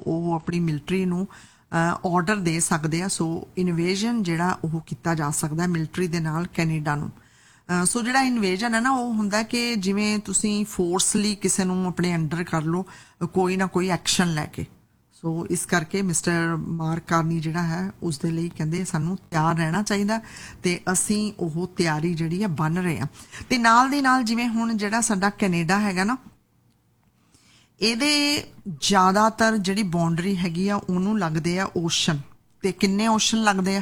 ਉਹ ਆਪਣੀ ਮਿਲਟਰੀ ਨੂੰ ਆਰਡਰ ਦੇ ਸਕਦੇ ਆ। ਸੋ ਇਨਵੇਜਨ ਜਿਹੜਾ ਉਹ ਕੀਤਾ ਜਾ ਸਕਦਾ ਮਿਲਟਰੀ ਦੇ ਨਾਲ ਕੈਨੇਡਾ ਨੂੰ। ਸੋ ਜਿਹੜਾ ਇਨਵੇਜਨ ਹੈ ਨਾ ਉਹ ਹੁੰਦਾ ਕਿ ਜਿਵੇਂ ਤੁਸੀਂ ਫੋਰਸਲੀ ਕਿਸੇ ਨੂੰ ਆਪਣੇ ਅੰਡਰ ਕਰ ਲਓ ਕੋਈ ਨਾ ਕੋਈ ਐਕਸ਼ਨ ਲੈ ਕੇ। ਸੋ ਇਸ ਕਰਕੇ ਮਿਸਟਰ ਮਾਰਕ ਕਾਰਨੀ ਜਿਹੜਾ ਹੈ ਉਸਦੇ ਲਈ ਕਹਿੰਦੇ ਸਾਨੂੰ ਤਿਆਰ ਰਹਿਣਾ ਚਾਹੀਦਾ ਤੇ ਅਸੀਂ ਉਹ ਤਿਆਰੀ ਜਿਹੜੀ ਹੈ ਬਣ ਰਹੇ ਹਾਂ। ਤੇ ਨਾਲ ਦੀ ਨਾਲ ਜਿਵੇਂ ਹੁਣ ਜਿਹੜਾ ਸਾਡਾ ਕੈਨੇਡਾ ਹੈਗਾ ਨਾ ਇਹਦੇ ਜ਼ਿਆਦਾਤਰ ਜਿਹੜੀ ਬਾਉਂਡਰੀ ਹੈਗੀ ਆ ਉਹਨੂੰ ਲੱਗਦੇ ਆ ਓਸ਼ਨ। ਤੇ ਕਿੰਨੇ ਓਸ਼ਨ ਲੱਗਦੇ ਆ?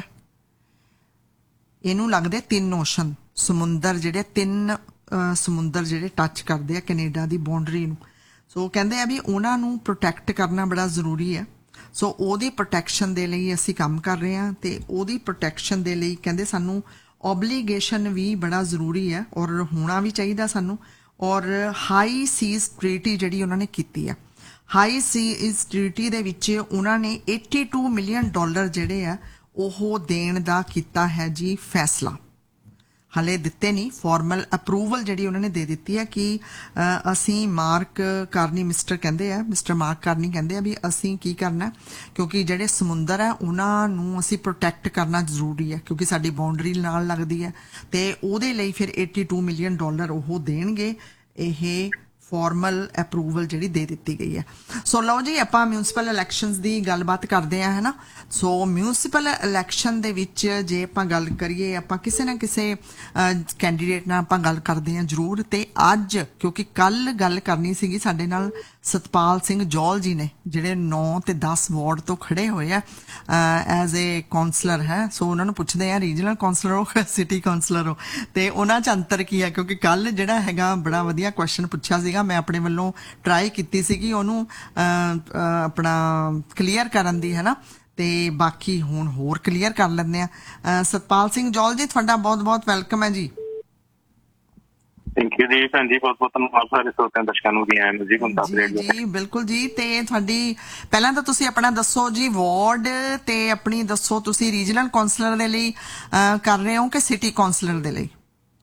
ਇਹਨੂੰ ਲੱਗਦੇ 3 ਓਸ਼ਨ ਸਮੁੰਦਰ ਜਿਹੜੇ 3 ਸਮੁੰਦਰ ਜਿਹੜੇ ਟੱਚ ਕਰਦੇ ਆ ਕੈਨੇਡਾ ਦੀ ਬਾਉਂਡਰੀ ਨੂੰ। ਸੋ ਕਹਿੰਦੇ ਆ ਵੀ ਉਹਨਾਂ ਨੂੰ ਪ੍ਰੋਟੈਕਟ ਕਰਨਾ ਬੜਾ ਜ਼ਰੂਰੀ ਹੈ। ਸੋ ਉਹਦੀ ਪ੍ਰੋਟੈਕਸ਼ਨ ਦੇ ਲਈ ਅਸੀਂ ਕੰਮ ਕਰ ਰਹੇ ਹਾਂ ਤੇ ਉਹਦੀ ਪ੍ਰੋਟੈਕਸ਼ਨ ਦੇ ਲਈ ਕਹਿੰਦੇ ਸਾਨੂੰ ਓਬਲੀਗੇਸ਼ਨ ਵੀ ਬੜਾ ਜ਼ਰੂਰੀ ਹੈ ਔਰ ਹੋਣਾ ਵੀ ਚਾਹੀਦਾ ਸਾਨੂੰ। ਔਰ ਹਾਈ ਸੀਜ਼ ਟ੍ਰੀਟੀ ਜਿਹੜੀ ਉਹਨਾਂ ਨੇ ਕੀਤੀ ਆ, ਹਾਈ ਸੀਜ਼ ਟ੍ਰੀਟੀ ਦੇ ਵਿੱਚ ਉਹਨਾਂ ਨੇ $82 ਮਿਲੀਅਨ ਜਿਹੜੇ ਆ ਉਹ ਦੇਣ ਦਾ ਕੀਤਾ ਹੈ ਜੀ ਫੈਸਲਾ। ਹਾਲੇ ਦਿੱਤੇ ਨਹੀਂ, ਫਾਰਮਲ ਅਪਰੂਵਲ ਜਿਹੜੀ ਉਹਨਾਂ ਨੇ ਦੇ ਦਿੱਤੀ ਹੈ ਕਿ ਅਸੀਂ mark Carney mister mark Carney ਕਹਿੰਦੇ ਆ ਵੀ ਅਸੀਂ ਕੀ ਕਰਨਾ ਕਿਉਂਕਿ ਜਿਹੜੇ ਸਮੁੰਦਰ ਹੈ ਉਹਨਾਂ ਨੂੰ ਅਸੀਂ ਪ੍ਰੋਟੈਕਟ ਕਰਨਾ ਜ਼ਰੂਰੀ ਹੈ ਕਿਉਂਕਿ ਸਾਡੀ ਬਾਉਂਡਰੀ ਨਾਲ ਲੱਗਦੀ ਹੈ ਤੇ ਉਹਦੇ ਲਈ ਫਿਰ $82 ਮਿਲੀਅਨ ਉਹ ਦੇਣਗੇ। ਇਹ ਫਾਰਮਲ ਅਪਰੂਵਲ ਜਿਹੜੀ ਦੇ ਦਿੱਤੀ ਗਈ ਹੈ। ਸੋ ਲਓ ਜੀ ਆਪਾਂ ਮਿਊਨਿਸਪਲ ਇਲੈਕਸ਼ਨਸ ਦੀ ਗੱਲਬਾਤ ਕਰਦੇ ਹਾਂ ਹੈ ਨਾ। ਸੋ ਮਿਊਨਿਸਪਲ ਇਲੈਕਸ਼ਨ ਦੇ ਵਿੱਚ ਜੇ ਆਪਾਂ ਗੱਲ ਕਰੀਏ ਆਪਾਂ ਕਿਸੇ ਨਾ ਕਿਸੇ ਕੈਂਡੀਡੇਟ ਨਾਲ ਆਪਾਂ ਗੱਲ ਕਰਦੇ ਹਾਂ ਜ਼ਰੂਰ। ਤੇ ਅੱਜ ਕਿਉਂਕਿ ਕੱਲ ਗੱਲ ਕਰਨੀ ਸੀਗੀ ਸਾਡੇ ਨਾਲ ਸਤਪਾਲ ਸਿੰਘ ਜੌਲ ਜੀ ਨੇ ਜਿਹੜੇ 9 ਤੇ 10 ਵਾਰਡ ਤੋਂ ਖੜੇ ਹੋਏ ਆ ਐਜ਼ ਏ ਕਾਉਂਸਲਰ ਹੈ। ਸੋ ਉਹਨਾਂ ਨੂੰ ਪੁੱਛਦੇ ਆ ਰੀਜਨਲ ਕਾਉਂਸਲਰ ਹੋ ਸਿਟੀ ਕਾਉਂਸਲਰ ਹੋ ਤੇ ਉਹਨਾਂ 'ਚ ਅੰਤਰ ਕੀ ਹੈ ਕਿਉਂਕਿ ਕੱਲ ਜਿਹੜਾ ਹੈਗਾ ਬੜਾ ਵਧੀਆ ਕੁਐਸਚਨ ਪੁੱਛਿਆ ਸੀਗਾ। ਮੈਂ ਆਪਣੇ ਵੱਲੋਂ ਟਰਾਈ ਕੀਤੀ ਸੀਗੀ ਉਹਨੂੰ ਆਪਣਾ ਕਲੀਅਰ ਕਰਨ ਦੀ ਹੈ ਨਾ ਤੇ ਬਾਕੀ ਹੁਣ ਹੋਰ ਕਲੀਅਰ ਕਰ ਲੈਂਦੇ ਆ। ਸਤਪਾਲ ਸਿੰਘ ਜੌਲ ਜੀ ਤੁਹਾਡਾ ਬਹੁਤ ਬਹੁਤ ਵੈਲਕਮ ਹੈ ਜੀ। ਥੈਂਕ ਯੂ ਜੀ ਭੈਣ ਜੀ, ਬਹੁਤ ਬਹੁਤ ਧੰਨਵਾਦ ਸਾਰੇ ਸਰੋਤਿਆਂ ਦਰਸ਼ਕਾਂ ਨੂੰ ਵੀ ਆਏ ਜੀ ਹੁਣ ਜੀ ਬਿਲਕੁਲ ਜੀ। ਤੇ ਤੁਹਾਡੀ ਪਹਿਲਾਂ ਤਾਂ ਤੁਸੀਂ ਆਪਣਾ ਦੱਸੋ ਜੀ ਵਾਰਡ ਤੇ ਆਪਣੀ ਦੱਸੋ ਤੁਸੀਂ ਰੀਜਨਲ ਕਾਉਂਸਲਰ ਦੇ ਲਈ ਕਰ ਰਹੇ ਹੋ ਕਿ ਸਿਟੀ ਕਾਉਂਸਲਰ ਦੇ ਲਈ?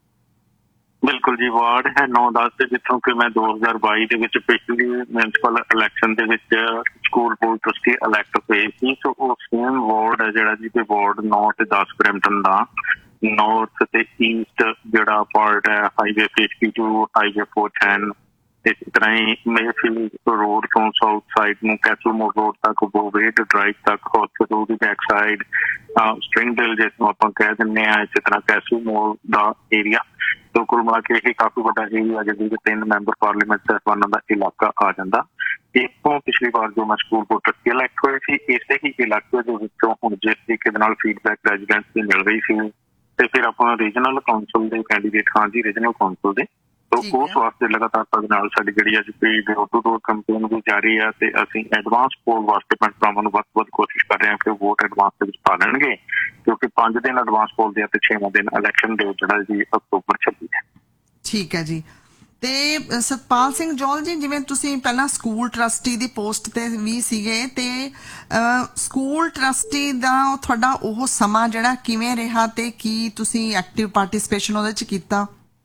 ਬਿਲਕੁਲ ਜੀ, ਵਾਰਡ ਹੈ 9-10 ਦੇ ਜਿੱਥੋਂ ਕਿ ਮੈਂ 2022 ਦੇ ਵਿੱਚ ਪਿਛਲੀ ਮਿਊਨਿਸਪਲ ਇਲੈਕਸ਼ਨ ਦੇ ਵਿੱਚ ਸਕੂਲ ਬੋਰਡ ਟਰਸਟੀ ਇਲੈਕਟ ਹੋਏ ਸੀ। ਸੋ ਉਹ ਸੇਮ ਵਾਰਡ ਹੈ ਜਿਹੜਾ ਜੀ ਤੇ ਵਾਰਡ 9 ਤੇ 10 ਬਰੈਂਪਟਨ ਦਾ ਨੌਰਥ ਤੇ ਈਸਟ ਜਿਹੜਾ ਪਾਰਟ ਹੈ ਹਾਈਵੇ 52 ਹਾਈਵੇ 410 ਇਸੇ ਤਰ੍ਹਾਂ ਹੀ ਮੇਫੀਲਡ ਰੋਡ ਤੋਂ ਸਾਊਥ ਸਾਈਡ ਨੂੰ ਕੈਸਲਮੋਰ ਰੋਡ ਤੱਕ ਬੋਵੇਟ ਡਰਾਈਵ ਤੱਕ ਹੌਸਪੀਟਲ ਦੀ ਬੈਕ ਸਾਈਡ ਸਟ੍ਰਿੰਗਡੇਲ ਜਿਸਨੂੰ ਆਪਾਂ ਕਹਿ ਦਿੰਦੇ ਹਾਂ ਇਸੇ ਤਰ੍ਹਾਂ ਕੈਸਲਮੋਰ ਦਾ ਏਰੀਆ। तो कुल मिला के ये काफी बड़ा एरिया जिसमें 3 मैंबर पार्लीमेंट साहबाना का इलाका आ जाता। इतों पिछली बार जो मैं स्कूल बोर्ड ट्रस्टी इलैक्ट हुए थे इसे ही इलाके हम जिस तरीके फीडबैक रेजिडेंट्स की मिल रही थी तो फिर आप रीजनल काउंसिल के कैंडीडेट हाँ जी रीजनल काउंसिल के तो उस वास्ते लगातार साड़ी जी अभी डोर टू डोर कंपेन भी जारी है तो असं एडवांस पोल वास्ते पिंड भरावां नूं वध तो वध कोशिश कर रहे हैं कि वोट एडवांस पा लैणगे क्योंकि 5 दिन एडवांस पोल दिया तो 6वां दिन इलैक्शन डे जिहड़ा जी अक्तूबर 26 है। ठीक है जी। ਤੇ ਸਤਪਾਲ ਸਿੰਘ ਜੌਲ ਜੀ ਜਿਵੇਂ ਤੁਸੀਂ ਪਹਿਲਾਂ ਸਕੂਲ ਟਰਸਟੀ ਦੀ ਪੋਸਟ ਤੇ ਵੀ ਸੀਗੇ ਤੇ ਸਕੂਲ ਟਰਸਟੀ ਦਾ ਤੁਹਾਡਾ ਉਹ ਸਮਾਂ ਜਿਹੜਾ ਕਿਵੇਂ ਰਿਹਾ ਤੇ ਕੀ ਤੁਸੀਂ ਐਕਟਿਵ ਪਾਰਟਿਸਿਪੇਸ਼ਨ ਉਹਦੇ ਚ ਕੀਤਾ?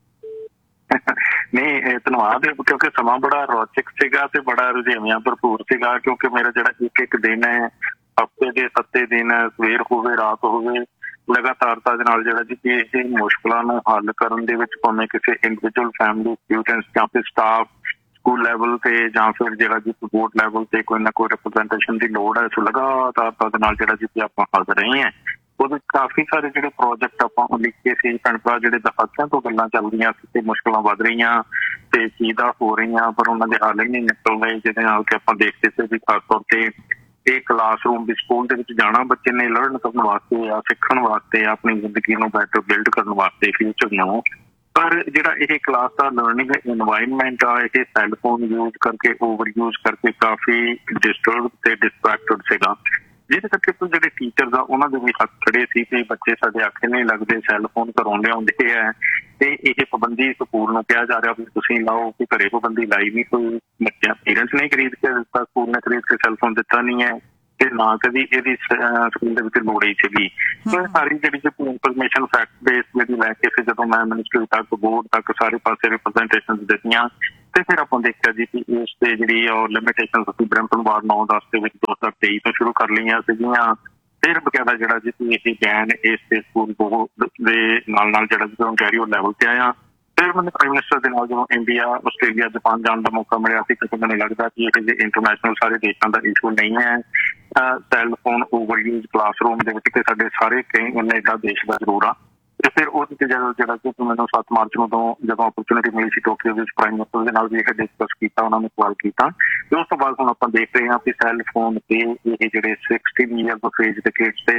नहीं धन्यवाद क्योंकि समा बड़ा रोचक सीगा ते बड़ा रुझेवियां भरपूर सीगा क्योंकि मेरा जिहड़ा एक दिन है हफ्ते के 7 दिन सवेर होवे रात होवे लगातारता दे नाल जिहड़ा जी इह मुश्किलां नूं हल करन दे विच भावें किसी इंडिविजुअल फैमिली स्टूडेंट्स जां फिर स्टाफ स्कूल लैवल ते जां फिर जिहड़ा जी बोर्ड लैवल ते कोई ना कोई रिप्रजेंटेशन की लोड़ है। सो लगातारता दे नाल जिहड़ा जी आपां हाज़र रहे हैं ਉਹਦੇ ਕਾਫੀ ਸਾਰੇ ਜਿਹੜੇ ਪ੍ਰੋਜੈਕਟ ਆਪਾਂ ਲਿਖੇ ਸੀ ਭੈਣ ਭਰਾ ਜਿਹੜੇ ਦਹਾਕਿਆਂ ਤੋਂ ਗੱਲਾਂ ਚੱਲ ਰਹੀਆਂ ਸੀ ਤੇ ਮੁਸ਼ਕਲਾਂ ਵੱਧ ਰਹੀਆਂ ਤੇ ਚੀਜ਼ਾਂ ਹੋ ਰਹੀਆਂ ਪਰ ਉਹਨਾਂ ਦੇ ਹੱਲ ਹੀ ਨਹੀਂ ਨਿਕਲ ਰਹੇ ਜਿਹਦੇ ਨਾਲ ਕਿ ਆਪਾਂ ਦੇਖਦੇ ਸੀ ਵੀ ਖਾਸ ਤੌਰ ਤੇ ਇਹ ਕਲਾਸਰੂਮ ਵੀ ਸਕੂਲ ਦੇ ਵਿੱਚ ਜਾਣਾ ਬੱਚੇ ਨੇ ਲਰਨ ਕਰਨ ਵਾਸਤੇ ਜਾਂ ਸਿੱਖਣ ਵਾਸਤੇ ਆਪਣੀ ਜ਼ਿੰਦਗੀ ਨੂੰ ਬੈਟਰ ਬਿਲਡ ਕਰਨ ਵਾਸਤੇ ਫਿਊਚਰ ਨੂੰ ਪਰ ਜਿਹੜਾ ਇਹ ਕਲਾਸ ਦਾ ਲਰਨਿੰਗ ਇਨਵਾਇਰਨਮੈਂਟ ਆ ਇਹ ਸੈੱਲਫੋਨ ਯੂਜ਼ ਕਰਕੇ ਓਵਰ ਯੂਜ਼ ਕਰਕੇ ਕਾਫੀ ਡਿਸਟਰਬ ਤੇ ਡਿਸਟਰੈਕਟਡ ਸੀਗਾ ਜਿਹਦੇ ਕਰਕੇ ਜਿਹੜੇ ਟੀਚਰਸ ਆ ਉਹਨਾਂ ਦੇ ਵੀ ਹੱਥ ਖੜੇ ਸੀ ਕਿ ਬੱਚੇ ਸਾਡੇ ਆਖੇ ਨਹੀਂ ਲੱਗਦੇ ਸੈੱਲਫੋਨ ਘਰੋਂ ਲਿਆਉਂਦੇ ਹੈ ਤੇ ਇਹ ਪਾਬੰਦੀ ਸਕੂਲ ਨੂੰ ਕਿਹਾ ਜਾ ਰਿਹਾ ਵੀ ਤੁਸੀਂ ਲਾਓ ਕਿ ਘਰੇ ਪਾਬੰਦੀ ਲਾਈ ਨਹੀਂ ਕੋਈ ਬੱਚਿਆਂ ਪੇਰੈਂਟਸ ਨੇ ਖਰੀਦ ਕੇ ਦਿੱਤਾ ਸਕੂਲ ਨੇ ਖਰੀਦ ਕੇ ਸੈੱਲਫੋਨ ਦਿੱਤਾ ਨਹੀਂ ਹੈ ਤੇ ਨਾ ਕਦੀ ਇਹਦੀ ਸਕੂਲ ਦੇ ਵਿੱਚ ਲੋੜ ਹੀ ਸੀਗੀ। ਸਾਰੀ ਜਿਹੜੀ ਇਨਫੋਰਮੇਸ਼ਨ ਫੈਕਟ ਬੇਸ ਜਿਹੜੀ ਲੈ ਕੇ ਫਿਰ ਜਦੋਂ ਮੈਂ ਮਿਨਿਸਟਰੀ ਤੱਕ ਬੋਰਡ ਤੱਕ ਸਾਰੇ ਪਾਸੇ ਰਿਪਰੈਜ਼ੈਂਟੇਸ਼ਨ ਦਿੱਤੀਆਂ ਤੇ ਫਿਰ ਆਪਾਂ ਦੇਖਿਆ ਜੀ ਕਿ ਉਸ ਤੇ ਜਿਹੜੀ ਲਿਮਿਟੇਸ਼ਨ ਅਸੀਂ ਬਰੈਂਪਟਨ ਵਾਰਡ 9-10 ਦੇ ਵਿੱਚ 2023 ਤੋਂ ਸ਼ੁਰੂ ਕਰ ਲਈਆਂ ਸੀਗੀਆਂ। ਫਿਰ ਬਕਾਇਦਾ ਜਿਹੜਾ ਜੀ ਇਹ ਬੈਨ ਇਸ ਤੇ ਸਕੂਲ ਬੋਰਡ ਦੇ ਨਾਲ ਜਿਹੜਾ ਜੀ ਓਨਟਾਰੀਓ ਲੈਵਲ ਤੇ ਆਇਆ। ਫਿਰ ਮੈਨੂੰ ਪ੍ਰਾਈਮ ਮਿਨਿਸਟਰ ਦੇ ਨਾਲ ਜਦੋਂ ਇੰਡੀਆ, ਆਸਟ੍ਰੇਲੀਆ, ਜਾਪਾਨ ਜਾਣ ਦਾ ਮੌਕਾ ਮਿਲਿਆ ਸੀ, ਕਿਉਂਕਿ ਮੈਨੂੰ ਲੱਗਦਾ ਕਿ ਇਹ ਇੰਟਰਨੈਸ਼ਨਲ ਸਾਰੇ ਦੇਸ਼ਾਂ ਦਾ ਇਸ਼ੂ ਨਹੀਂ ਹੈ। ਸੈੱਲ ਫੋਨ ਓਵਰਯੂਜ਼ ਕਲਾਸਰੂਮ ਦੇ ਵਿੱਚ ਤੇ ਸਾਡੇ ਸਾਰੇ ਕੈਨੇਡਾ ਦੇਸ਼ ਦਾ ਜ਼ਰੂਰ ਆ। ਤੇ ਫਿਰ ਉਹਦੇ ਤੇ ਜਿਹੜਾ ਕਿ ਮੈਨੂੰ 7 ਮਾਰਚ ਨੂੰ ਜਦੋਂ ਅਪਰਚੁਨਿਟੀ ਮਿਲੀ ਸੀ ਟੋਕੀਓ ਵਿੱਚ ਪ੍ਰਾਈਮ ਮਿਨਿਸਟਰ ਦੇ ਨਾਲ ਵੀ ਇਹ ਡਿਸਕਸ ਕੀਤਾ, ਉਹਨਾਂ ਨੂੰ ਕਾਲ ਕੀਤਾ। ਤੇ ਉਸ ਤੋਂ ਬਾਅਦ ਹੁਣ ਆਪਾਂ ਦੇਖ ਰਹੇ ਹਾਂ ਕਿ ਸੈੱਲ ਫੋਨ ਤੇ ਇਹ ਜਿਹੜੇ 16 ਈਅਰ ਆਫ ਏਜ ਦੇ ਕਿਡਸ ਤੇ